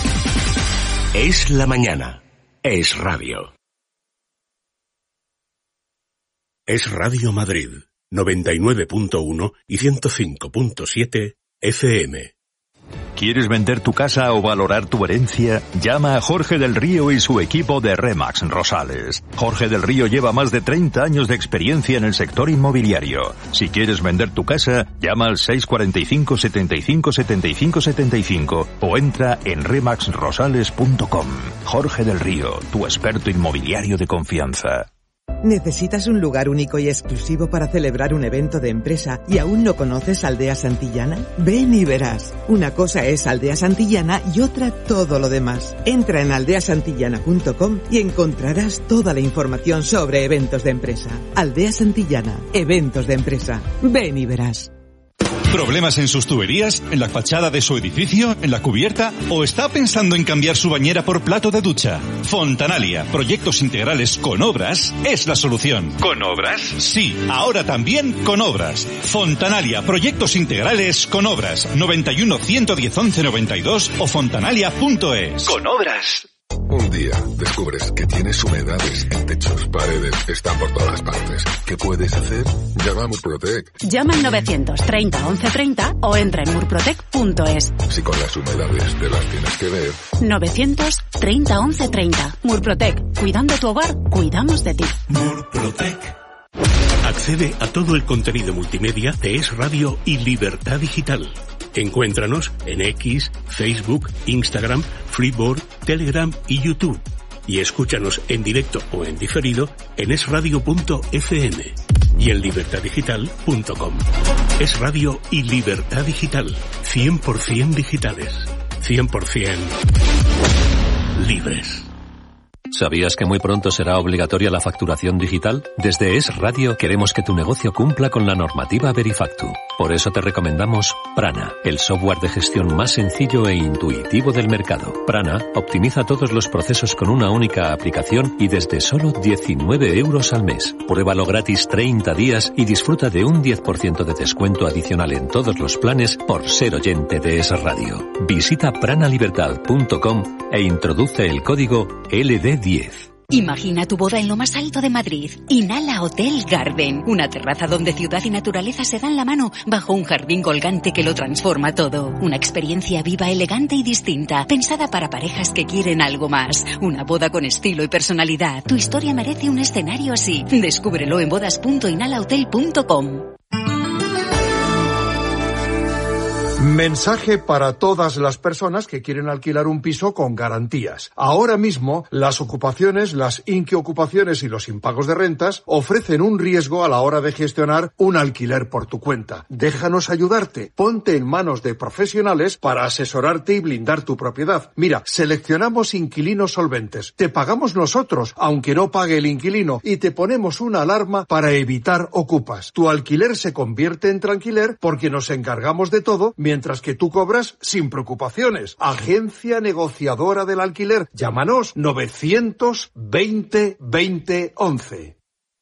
Es la mañana. Es radio. Es Radio Madrid, 99.1 y 105.7 FM. ¿Quieres vender tu casa o valorar tu herencia? Llama a Jorge del Río y su equipo de Remax Rosales. Jorge del Río lleva más de 30 años de experiencia en el sector inmobiliario. Si quieres vender tu casa, llama al 645 75 75 75 o entra en remaxrosales.com. Jorge del Río, tu experto inmobiliario de confianza. ¿Necesitas un lugar único y exclusivo para celebrar un evento de empresa y aún no conoces Aldea Santillana? Ven y verás. Una cosa es Aldea Santillana y otra todo lo demás. Entra en aldeasantillana.com y encontrarás toda la información sobre eventos de empresa. Aldea Santillana, eventos de empresa. Ven y verás. ¿Problemas en sus tuberías? ¿En la fachada de su edificio? ¿En la cubierta? ¿O está pensando en cambiar su bañera por plato de ducha? Fontanalia, proyectos integrales con obras, es la solución. ¿Con obras? Sí, ahora también con obras. Fontanalia, proyectos integrales con obras. 91 110 11 92 o fontanalia.es. Con obras. Un día descubres que tienes humedades en techos, paredes, están por todas partes. ¿Qué puedes hacer? Llama a Murprotec. Llama al 930 1130 o entra en murprotec.es. Si con las humedades te las tienes que ver. 930 1130. Murprotec. Cuidando tu hogar, cuidamos de ti. Murprotec. Accede a todo el contenido multimedia de Es Radio y Libertad Digital. Encuéntranos en X, Facebook, Instagram, Freeboard, Telegram y YouTube. Y escúchanos en directo o en diferido en esradio.fm y en libertaddigital.com. Es Radio y Libertad Digital. 100% digitales. 100% libres. ¿Sabías que muy pronto será obligatoria la facturación digital? Desde Es Radio queremos que tu negocio cumpla con la normativa Verifactu. Por eso te recomendamos Prana, el software de gestión más sencillo e intuitivo del mercado. Prana optimiza todos los procesos con una única aplicación y desde solo 19 euros al mes. Pruébalo gratis 30 días y disfruta de un 10% de descuento adicional en todos los planes por ser oyente de Es Radio. Visita pranalibertad.com e introduce el código LD10. Imagina tu boda en lo más alto de Madrid. Inhala Hotel Garden. Una terraza donde ciudad y naturaleza se dan la mano bajo un jardín colgante que lo transforma todo. Una experiencia viva, elegante y distinta, pensada para parejas que quieren algo más. Una boda con estilo y personalidad. Tu historia merece un escenario así. Descúbrelo en bodas.inhalahotel.com. Mensaje para todas las personas que quieren alquilar un piso con garantías. Ahora mismo, las ocupaciones, las inquiocupaciones y los impagos de rentas ofrecen un riesgo a la hora de gestionar un alquiler por tu cuenta. Déjanos ayudarte. Ponte en manos de profesionales para asesorarte y blindar tu propiedad. Mira, seleccionamos inquilinos solventes. Te pagamos nosotros, aunque no pague el inquilino, y te ponemos una alarma para evitar ocupas. Tu alquiler se convierte en tranquiler porque nos encargamos de todo, mientras que tú cobras sin preocupaciones. Agencia negociadora del alquiler. Llámanos 920 20 11.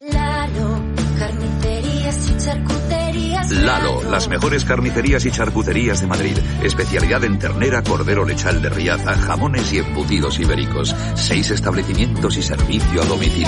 Lalo, las mejores carnicerías y charcuterías de Madrid. Especialidad en ternera, cordero lechal de Riaza, jamones y embutidos ibéricos. 6 establecimientos y servicio a domicilio.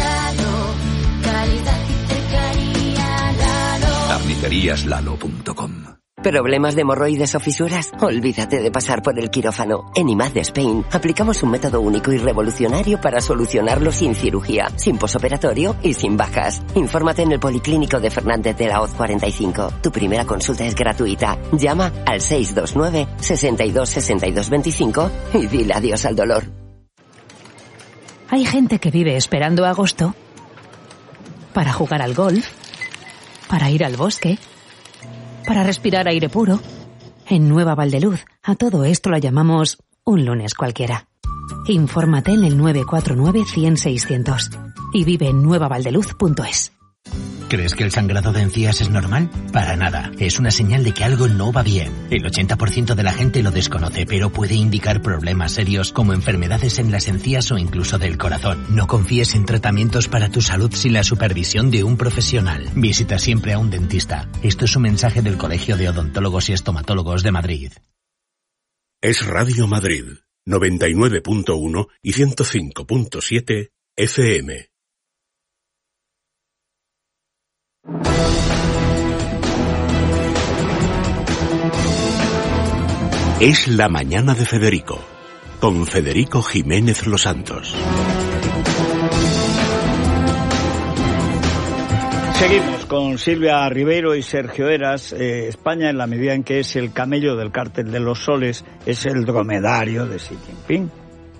Carniceríaslalo.com. ¿Problemas de hemorroides o fisuras? Olvídate de pasar por el quirófano. En IMAD de Spain aplicamos un método único y revolucionario para solucionarlo sin cirugía, sin posoperatorio y sin bajas. Infórmate en el Policlínico de Fernández de la Hoz 45. Tu primera consulta es gratuita. Llama al 629 62 62 25 y dile adiós al dolor. Hay gente que vive esperando agosto para jugar al golf, para ir al bosque, para respirar aire puro. En Nueva Valdeluz, a todo esto lo llamamos un lunes cualquiera. Infórmate en el 949 100 600 y vive en nuevavaldeluz.es. ¿Crees que el sangrado de encías es normal? Para nada. Es una señal de que algo no va bien. El 80% de la gente lo desconoce, pero puede indicar problemas serios como enfermedades en las encías o incluso del corazón. No confíes en tratamientos para tu salud sin la supervisión de un profesional. Visita siempre a un dentista. Esto es un mensaje del Colegio de Odontólogos y Estomatólogos de Madrid. Es Radio Madrid, 99.1 y 105.7 FM. Es la mañana de Federico, con Federico Jiménez Los Santos. Seguimos con Silvia Ribeiro y Sergio Eras. España, en la medida en que es el camello del cártel de los soles, es el dromedario de Xi Jinping.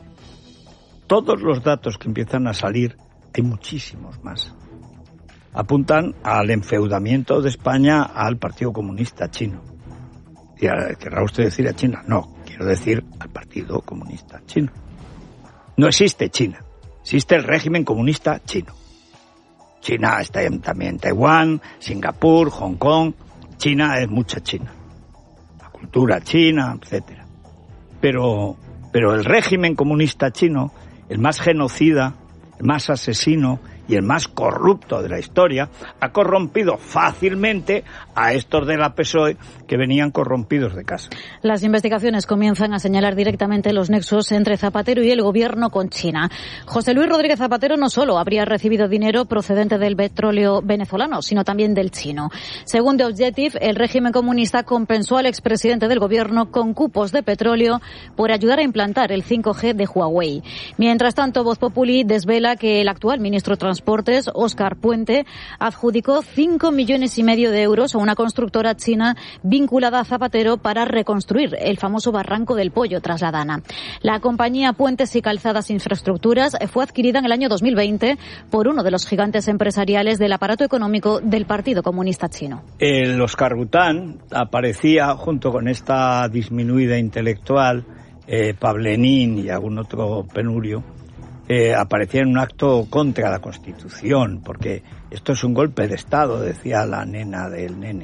Todos los datos que empiezan a salir, hay muchísimos más, apuntan al enfeudamiento de España al Partido Comunista Chino. Y querrá usted decir a China. No, quiero decir al Partido Comunista Chino. No existe China, existe el régimen comunista chino. China está también en Taiwán, Singapur, Hong Kong. China es mucha China. La cultura china, etcétera. Pero el régimen comunista chino, el más genocida, el más asesino y el más corrupto de la historia, ha corrompido fácilmente a estos de la PSOE que venían corrompidos de casa. Las investigaciones comienzan a señalar directamente los nexos entre Zapatero y el gobierno con China. José Luis Rodríguez Zapatero no solo habría recibido dinero procedente del petróleo venezolano, sino también del chino. Según The Objective, el régimen comunista compensó al expresidente del gobierno con cupos de petróleo por ayudar a implantar el 5G de Huawei. Mientras tanto, Voz Populi desvela que el actual ministro de Transportes, Óscar Puente, adjudicó 5,5 millones de euros a una constructora china vinculada a Zapatero para reconstruir el famoso Barranco del Pollo tras la Dana. La compañía Puentes y Calzadas Infraestructuras fue adquirida en el año 2020 por uno de los gigantes empresariales del aparato económico del Partido Comunista Chino. El Óscar Bután aparecía junto con esta disminuida intelectual, Pablenín y algún otro penurio, aparecía en un acto contra la Constitución, porque esto es un golpe de Estado, decía la nena del nene.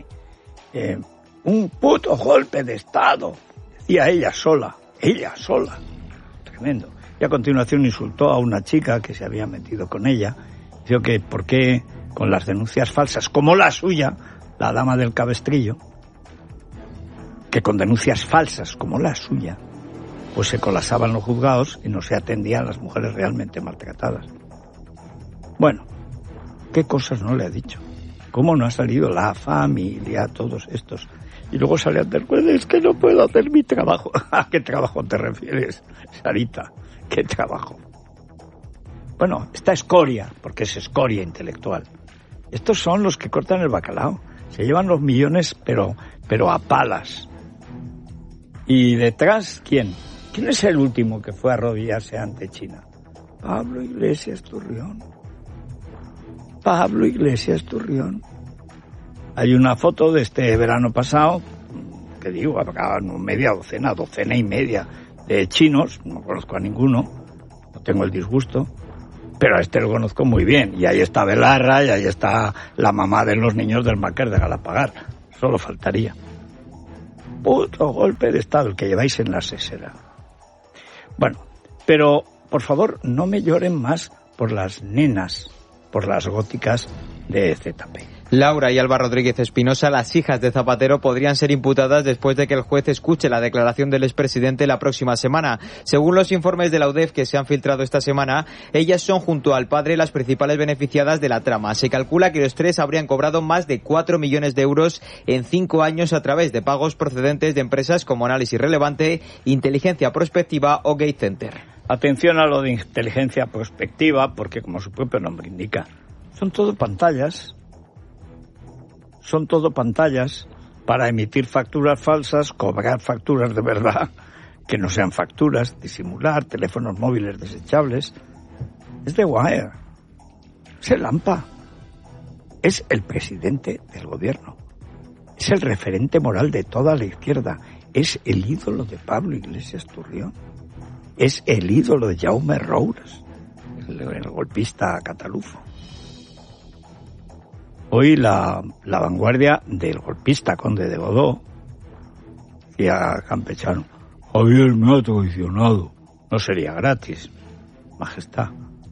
Un puto golpe de Estado, decía ella sola. Tremendo. Y a continuación insultó a una chica que se había metido con ella. Dijo que por qué con las denuncias falsas, como la suya, la dama del cabestrillo, que con denuncias falsas como la suya, pues se colapsaban los juzgados y no se atendían a las mujeres realmente maltratadas. Bueno, ¿qué cosas no le ha dicho? ¿Cómo no ha salido la familia, todos estos? Y luego sale ante el juez, es que no puedo hacer mi trabajo. ¿A qué trabajo te refieres, Sarita? ¿Qué trabajo? Bueno, esta escoria, porque es escoria intelectual. Estos son los que cortan el bacalao. Se llevan los millones, pero a palas. ¿Y detrás quién? ¿Quién es el último que fue a arrodillarse ante China? Pablo Iglesias Turrión. Pablo Iglesias Turrión. Hay una foto de este verano pasado, que digo, habrá media docena y media de chinos, no conozco a ninguno, no tengo el disgusto, pero a este lo conozco muy bien, y ahí está Belarra, y ahí está la mamá de los niños del Máquer de Galapagar, solo faltaría. Puto golpe de Estado el que lleváis en la sesera. Bueno, pero por favor no me lloren más por las nenas, por las góticas de ZP. Laura y Alba Rodríguez Espinosa, las hijas de Zapatero, podrían ser imputadas después de que el juez escuche la declaración del expresidente la próxima semana. Según los informes de la UDEF que se han filtrado esta semana, ellas son junto al padre las principales beneficiadas de la trama. Se calcula que los tres habrían cobrado más de 4 millones de euros en 5 años a través de pagos procedentes de empresas como Análisis Relevante, Inteligencia Prospectiva o Gate Center. Atención a lo de inteligencia prospectiva, porque como su propio nombre indica, son todo pantallas para emitir facturas falsas, cobrar facturas de verdad, que no sean facturas, disimular, teléfonos móviles desechables. Es The Wire, es el AMPA, es el presidente del gobierno, es el referente moral de toda la izquierda, es el ídolo de Pablo Iglesias Turrión, es el ídolo de Jaume Roures, el golpista catalufo. Hoy la vanguardia del golpista conde de Godó, decía Campechano, Javier me ha traicionado. No sería gratis, majestad.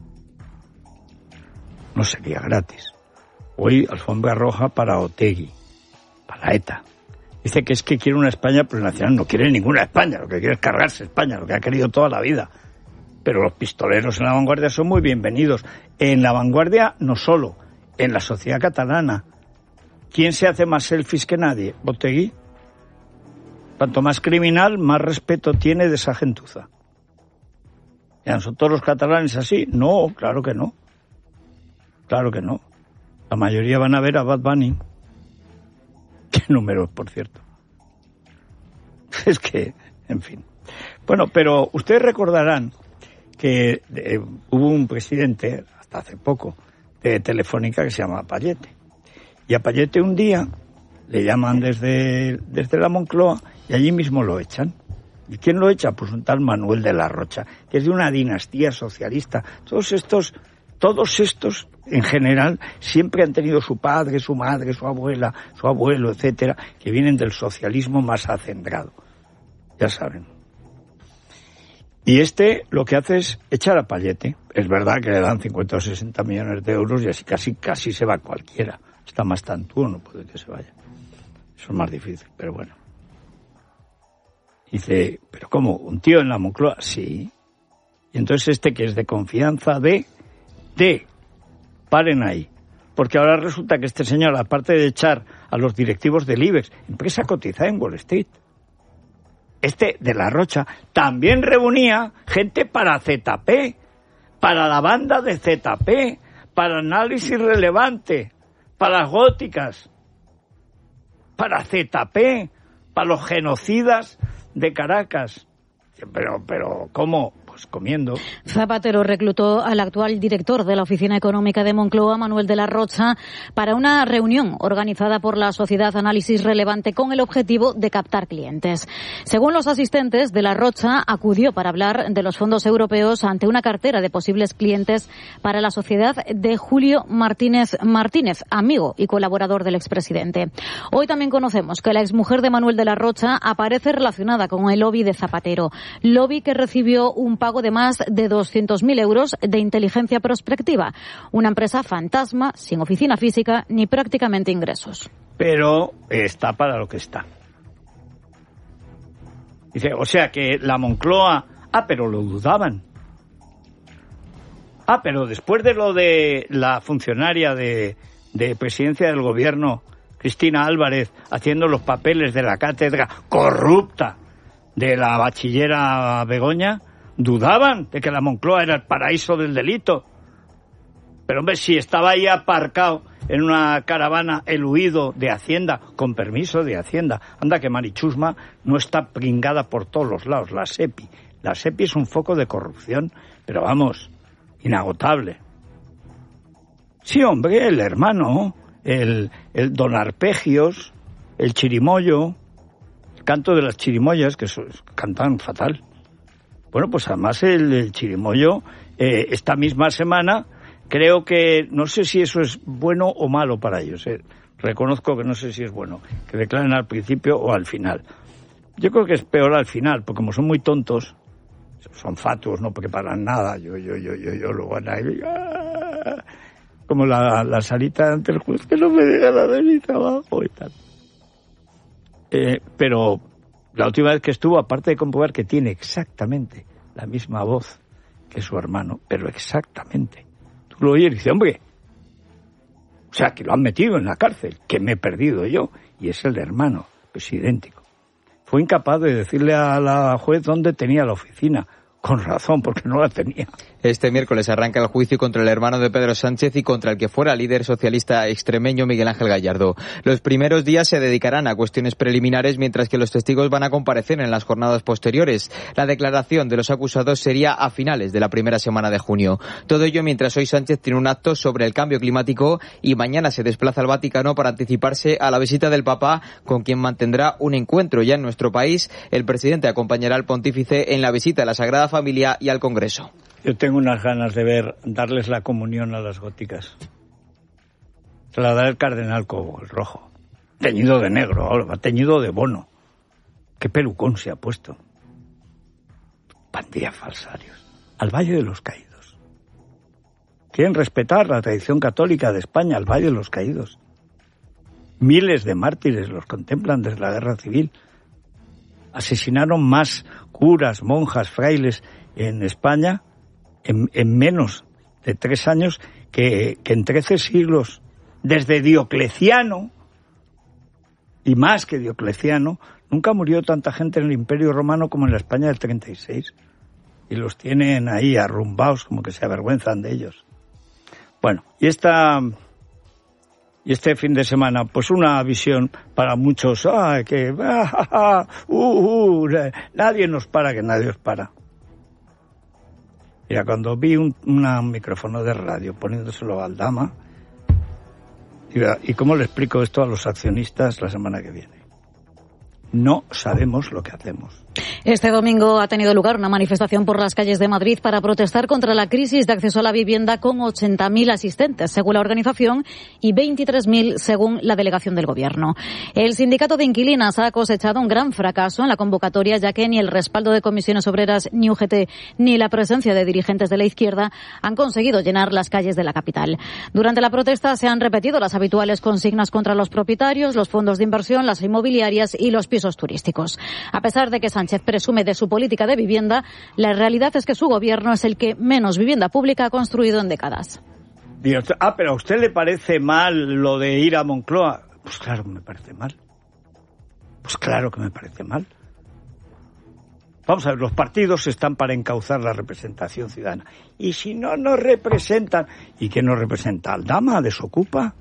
No sería gratis. Hoy alfombra roja para Otegi, para ETA. Dice que es que quiere una España plurinacional. No quiere ninguna España, lo que quiere es cargarse España, lo que ha querido toda la vida. Pero los pistoleros en la vanguardia son muy bienvenidos. En la vanguardia no solo, en la sociedad catalana. ¿Quién se hace más selfies que nadie? Otegi. Cuanto más criminal, más respeto tiene de esa gentuza. ¿Son todos los catalanes así? No, claro que no. Claro que no. La mayoría van a ver a Bad Bunny. ¿Qué números, por cierto? Es que, en fin. Bueno, pero ustedes recordarán que hubo un presidente, hasta hace poco, de Telefónica que se llama Payete. Y a Payete un día le llaman desde la Moncloa y allí mismo lo echan. ¿Y quién lo echa? Pues un tal Manuel de la Rocha, que es de una dinastía socialista. Todos estos en general siempre han tenido su padre, su madre, su abuela, su abuelo, etcétera, que vienen del socialismo más acendrado. Ya saben. Y lo que hace es echar a Payete. Es verdad que le dan 50 o 60 millones de euros y así casi se va cualquiera. Está más tantúo, no puede que se vaya. Eso es más difícil, pero bueno. Dice, ¿pero cómo? ¿Un tío en la Moncloa? Sí. Y entonces que es de confianza paren ahí. Porque ahora resulta que este señor, aparte de echar a los directivos del IBEX, empresa cotizada en Wall Street, de la Rocha, también reunía gente para ZP, para la banda de ZP, para Análisis Relevante, para las góticas, para ZP, para los genocidas de Caracas. Pero ¿cómo? Pues comiendo. Zapatero reclutó al actual director de la Oficina Económica de Moncloa, Manuel de la Rocha, para una reunión organizada por la Sociedad Análisis Relevante con el objetivo de captar clientes. Según los asistentes, de la Rocha acudió para hablar de los fondos europeos ante una cartera de posibles clientes para la sociedad de Julio Martínez, amigo y colaborador del expresidente. Hoy también conocemos que la exmujer de Manuel de la Rocha aparece relacionada con el lobby de Zapatero. Lobby que recibió un pago de más de 200.000 euros de inteligencia prospectiva. Una empresa fantasma, sin oficina física ni prácticamente ingresos. Pero está para lo que está. Dice, o sea que la Moncloa... pero lo dudaban. Pero después de lo de la funcionaria de presidencia del gobierno, Cristina Álvarez, haciendo los papeles de la cátedra corrupta de la bachillera Begoña, dudaban de que la Moncloa era el paraíso del delito. Pero hombre, si estaba ahí aparcado en una caravana el huido de Hacienda, con permiso de Hacienda. Anda que Marichusma no está pringada por todos los lados, la SEPI. La SEPI es un foco de corrupción, pero vamos, inagotable. Sí, hombre, el hermano, el don Arpegios, el chirimoyo, el canto de las chirimoyas, que cantan fatal. Bueno, pues además el chirimoyo, esta misma semana, creo que, no sé si eso es bueno o malo para ellos. Reconozco que no sé si es bueno, que declaren al principio o al final. Yo creo que es peor al final, porque como son muy tontos, son fatuos, no porque paran nada, yo, luego van ahí, como la salita ante el juez, que no me deja la de mi trabajo y tal. Pero la última vez que estuvo, aparte de comprobar que tiene exactamente la misma voz que su hermano, pero exactamente, tú lo oyes y dices, hombre, o sea, que lo han metido en la cárcel, que me he perdido yo, y es el hermano, pues idéntico. Fue incapaz de decirle a la juez dónde tenía la oficina. Con razón, porque no la tenía. Este miércoles arranca el juicio contra el hermano de Pedro Sánchez y contra el que fuera líder socialista extremeño Miguel Ángel Gallardo. Los primeros días se dedicarán a cuestiones preliminares, mientras que los testigos van a comparecer en las jornadas posteriores. La declaración de los acusados sería a finales de la primera semana de junio. Todo ello mientras hoy Sánchez tiene un acto sobre el cambio climático y mañana se desplaza al Vaticano para anticiparse a la visita del Papa, con quien mantendrá un encuentro ya en nuestro país. El presidente acompañará al pontífice en la visita a la Sagrada Familia y al Congreso. Yo tengo unas ganas de darles la comunión a las góticas. Se la da el cardenal Cobo, el rojo. Teñido de negro, ahora, teñido de bono. Qué pelucón se ha puesto. Pandilla falsarios. Al Valle de los Caídos. Quieren respetar la tradición católica de España, al Valle de los Caídos. Miles de mártires los contemplan desde la Guerra Civil. Asesinaron más curas, monjas, frailes en España en menos de 3 años que en 13 siglos. Desde Diocleciano, y más que Diocleciano, nunca murió tanta gente en el Imperio Romano como en la España del 36. Y los tienen ahí arrumbados, como que se avergüenzan de ellos. Bueno, y este fin de semana, pues una visión para muchos, nadie nos para, que nadie os para. Mira, cuando vi un micrófono de radio poniéndoselo al Aldama, ¿y cómo le explico esto a los accionistas la semana que viene? No sabemos lo que hacemos. Este domingo ha tenido lugar una manifestación por las calles de Madrid para protestar contra la crisis de acceso a la vivienda, con 80.000 asistentes, según la organización, y 23.000 según la delegación del Gobierno. El sindicato de inquilinas ha cosechado un gran fracaso en la convocatoria, ya que ni el respaldo de comisiones obreras, ni UGT, ni la presencia de dirigentes de la izquierda han conseguido llenar las calles de la capital. Durante la protesta se han repetido las habituales consignas contra los propietarios, los fondos de inversión, las inmobiliarias y los pisos turísticos. A pesar de que Sánchez presume de su política de vivienda, la realidad es que su gobierno es el que menos vivienda pública ha construido en décadas. Pero ¿a usted le parece mal lo de ir a Moncloa? Pues claro que me parece mal. Vamos a ver, los partidos están para encauzar la representación ciudadana. Y si no nos representan, ¿y quién nos representa? ¿Aldama? ¿Desocupa?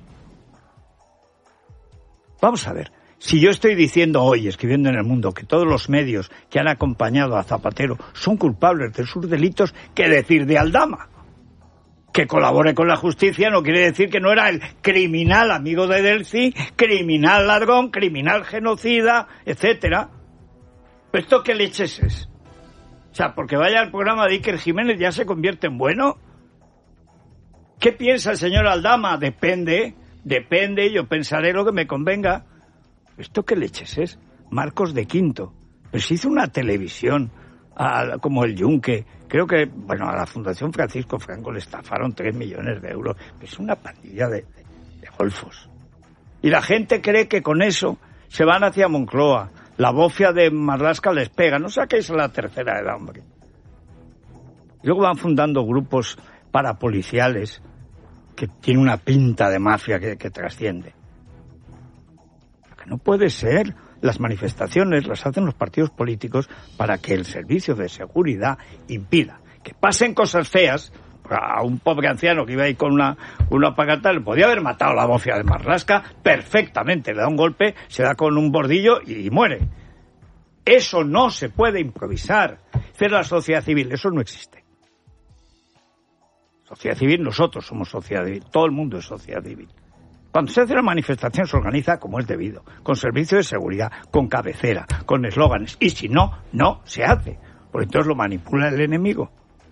Vamos a ver. Si yo estoy diciendo hoy, escribiendo en El Mundo, que todos los medios que han acompañado a Zapatero son culpables de sus delitos, ¿qué decir de Aldama? Que colabore con la justicia no quiere decir que no era el criminal amigo de Delcy, criminal ladrón, criminal genocida, etcétera. ¿Pero esto qué leches es? O sea, porque vaya al programa de Iker Jiménez ya se convierte en bueno. ¿Qué piensa el señor Aldama? Depende, yo pensaré lo que me convenga. ¿Esto qué leches es? Marcos de Quinto. Pero se hizo una televisión, como el Yunque. Creo que, a la Fundación Francisco Franco le estafaron 3 millones de euros. Es una pandilla de golfos. Y la gente cree que con eso se van hacia Moncloa, La bofia de Marlaska les pega. No saquéis a la tercera edad, hombre. Y luego van fundando grupos parapoliciales que tienen una pinta de mafia que trasciende. Que no puede ser. Las manifestaciones las hacen los partidos políticos para que el servicio de seguridad impida que pasen cosas feas. A un pobre anciano que iba ahí con una pagata le podía haber matado la bofia de Marlaska perfectamente. Le da un golpe, se da con un bordillo y muere. Eso no se puede improvisar. Hacer la sociedad civil, eso no existe. Sociedad civil, nosotros somos sociedad civil, todo el mundo es sociedad civil. Cuando se hace una manifestación se organiza como es debido, con servicio de seguridad, con cabecera, con eslóganes, y si no, no se hace, porque entonces lo manipula el enemigo.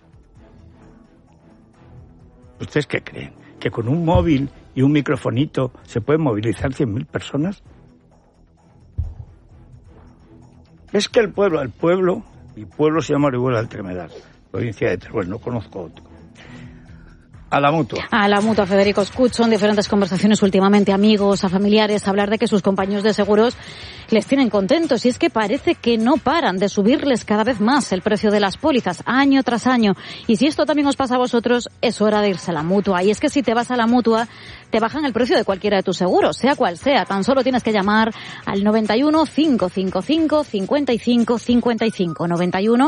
¿Ustedes qué creen? ¿Que con un móvil y un microfonito se pueden movilizar 100.000 personas? Es que mi pueblo se llama Orihuela del Tremedal, provincia de Teruel, no conozco otro. A la Mutua. A la Mutua, Federico. Escucho en diferentes conversaciones últimamente a amigos, a familiares, hablar de que sus compañeros de seguros les tienen contentos. Y es que parece que no paran de subirles cada vez más el precio de las pólizas, año tras año. Y si esto también os pasa a vosotros, es hora de irse a la Mutua. Y es que si te vas a la Mutua, te bajan el precio de cualquiera de tus seguros, sea cual sea. Tan solo tienes que llamar al 91 555 55 55. 91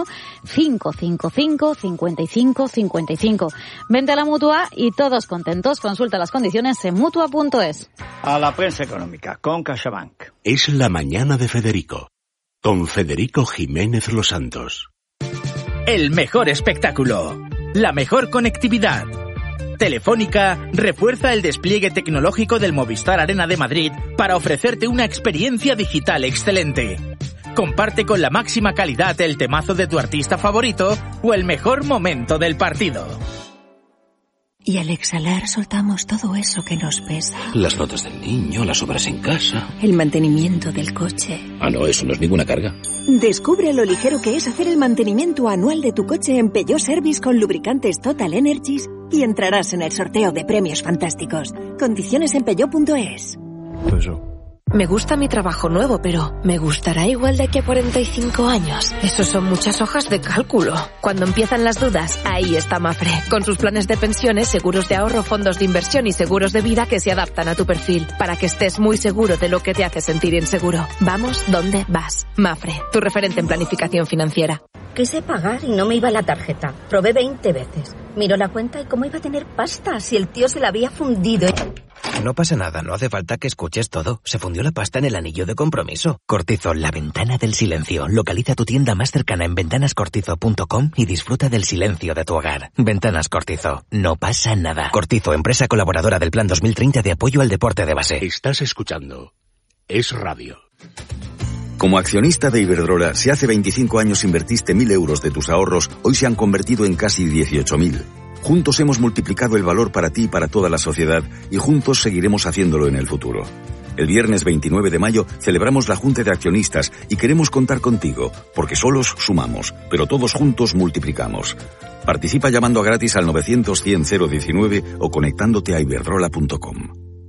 555 55 55. Vente a la Mutua y todos contentos. Consulta las condiciones en Mutua.es. A la prensa económica con CaixaBank. Es la mañana de Federico, con Federico Jiménez Los Santos. El mejor espectáculo, la mejor conectividad. Telefónica refuerza el despliegue tecnológico del Movistar Arena de Madrid para ofrecerte una experiencia digital excelente. Comparte con la máxima calidad el temazo de tu artista favorito o el mejor momento del partido. Y al exhalar soltamos todo eso que nos pesa. Las notas del niño, las obras en casa. El mantenimiento del coche. Ah, no, eso no es ninguna carga. Descubre lo ligero que es hacer el mantenimiento anual de tu coche en Peugeot Service con lubricantes Total Energies y entrarás en el sorteo de premios fantásticos. Condiciones en Peugeot.es. Me gusta mi trabajo nuevo, pero ¿me gustará igual de aquí a 45 años? Eso son muchas hojas de cálculo. Cuando empiezan las dudas, ahí está Mafre, con sus planes de pensiones, seguros de ahorro, fondos de inversión y seguros de vida que se adaptan a tu perfil, para que estés muy seguro de lo que te hace sentir inseguro. Vamos donde vas. Mafre, tu referente en planificación financiera. Quise pagar y no me iba la tarjeta. Probé 20 veces. Miró la cuenta y cómo iba a tener pasta si el tío se la había fundido. No pasa nada, no hace falta que escuches todo. Se fundió la pasta en el anillo de compromiso. Cortizo, la ventana del silencio. Localiza tu tienda más cercana en ventanascortizo.com y disfruta del silencio de tu hogar. Ventanas Cortizo, no pasa nada. Cortizo, empresa colaboradora del Plan 2030 de apoyo al deporte de base. Estás escuchando Es Radio. Como accionista de Iberdrola, si hace 25 años invertiste 1.000 euros de tus ahorros, hoy se han convertido en casi 18.000. Juntos hemos multiplicado el valor para ti y para toda la sociedad, y juntos seguiremos haciéndolo en el futuro. El viernes 29 de mayo celebramos la Junta de Accionistas y queremos contar contigo, porque solos sumamos, pero todos juntos multiplicamos. Participa llamando a gratis al 900-100-019 o conectándote a iberdrola.com.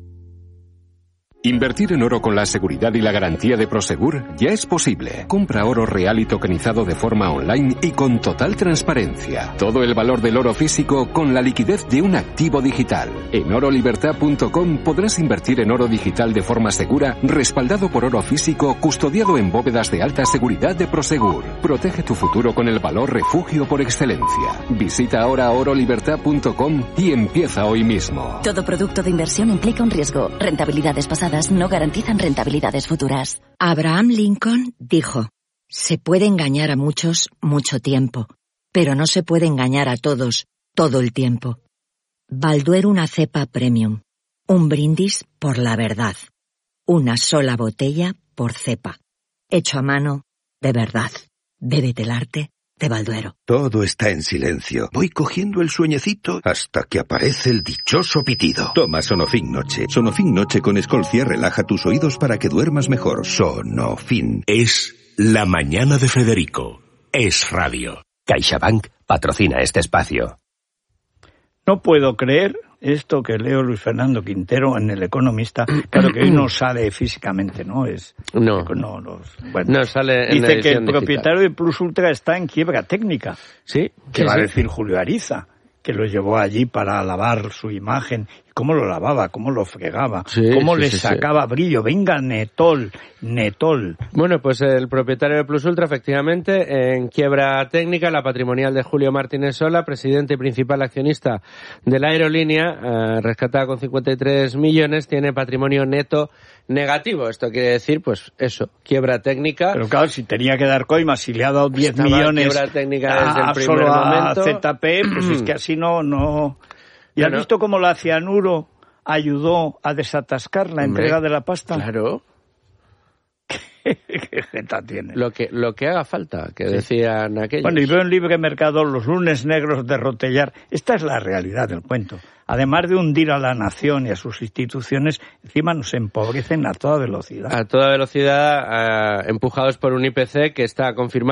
Invertir en oro con la seguridad y la garantía de Prosegur ya es posible. Compra oro real y tokenizado de forma online y con total transparencia. Todo el valor del oro físico con la liquidez de un activo digital. En orolibertad.com podrás invertir en oro digital de forma segura, respaldado por oro físico, custodiado en bóvedas de alta seguridad de Prosegur. Protege tu futuro con el valor refugio por excelencia. Visita ahora orolibertad.com y empieza hoy mismo. Todo producto de inversión implica un riesgo. Rentabilidades pasadas no garantizan rentabilidades futuras. Abraham Lincoln dijo: se puede engañar a muchos mucho tiempo, pero no se puede engañar a todos todo el tiempo. Balduero, una cepa premium. Un brindis por la verdad. Una sola botella por cepa. Hecho a mano, de verdad. Bébete el arte de Balduero. Todo está en silencio. Voy cogiendo el sueñecito hasta que aparece el dichoso pitido. Toma Sonofin Noche. Sonofin Noche con Escolcia relaja tus oídos para que duermas mejor. Sonofin. Es la mañana de Federico. Es Radio. CaixaBank patrocina este espacio. No puedo creer esto que leo Luis Fernando Quintero en El Economista, claro que hoy no sale físicamente, ¿no? No sale en dice que el edición propietario de Plus Ultra está en quiebra técnica. Sí. ¿Qué va a decir Julio Ariza? Que lo llevó allí para lavar su imagen. ¿Cómo lo lavaba? ¿Cómo lo fregaba? ¿Cómo le sacaba brillo? Venga, Netol. Bueno, pues el propietario de Plus Ultra, efectivamente, en quiebra técnica, la patrimonial de Julio Martínez Sola, presidente y principal accionista de la aerolínea, rescatada con 53 millones, tiene patrimonio neto negativo. Esto quiere decir, pues eso, quiebra técnica. Pero claro, si tenía que dar coimas, si le ha dado 10 millones quiebra técnica desde el primer solo momento. a ZP, pues es que así no... ¿Y has visto cómo la Cianuro ayudó a desatascar la entrega de la pasta? Claro. ¿Qué jeta tiene? Lo que haga falta, que decían aquellos. Bueno, y veo en Libre Mercado los lunes negros de Rotellar. Esta es la realidad del cuento. Además de hundir a la nación y a sus instituciones, encima nos empobrecen a toda velocidad. A toda velocidad, empujados por un IPC que está confirmado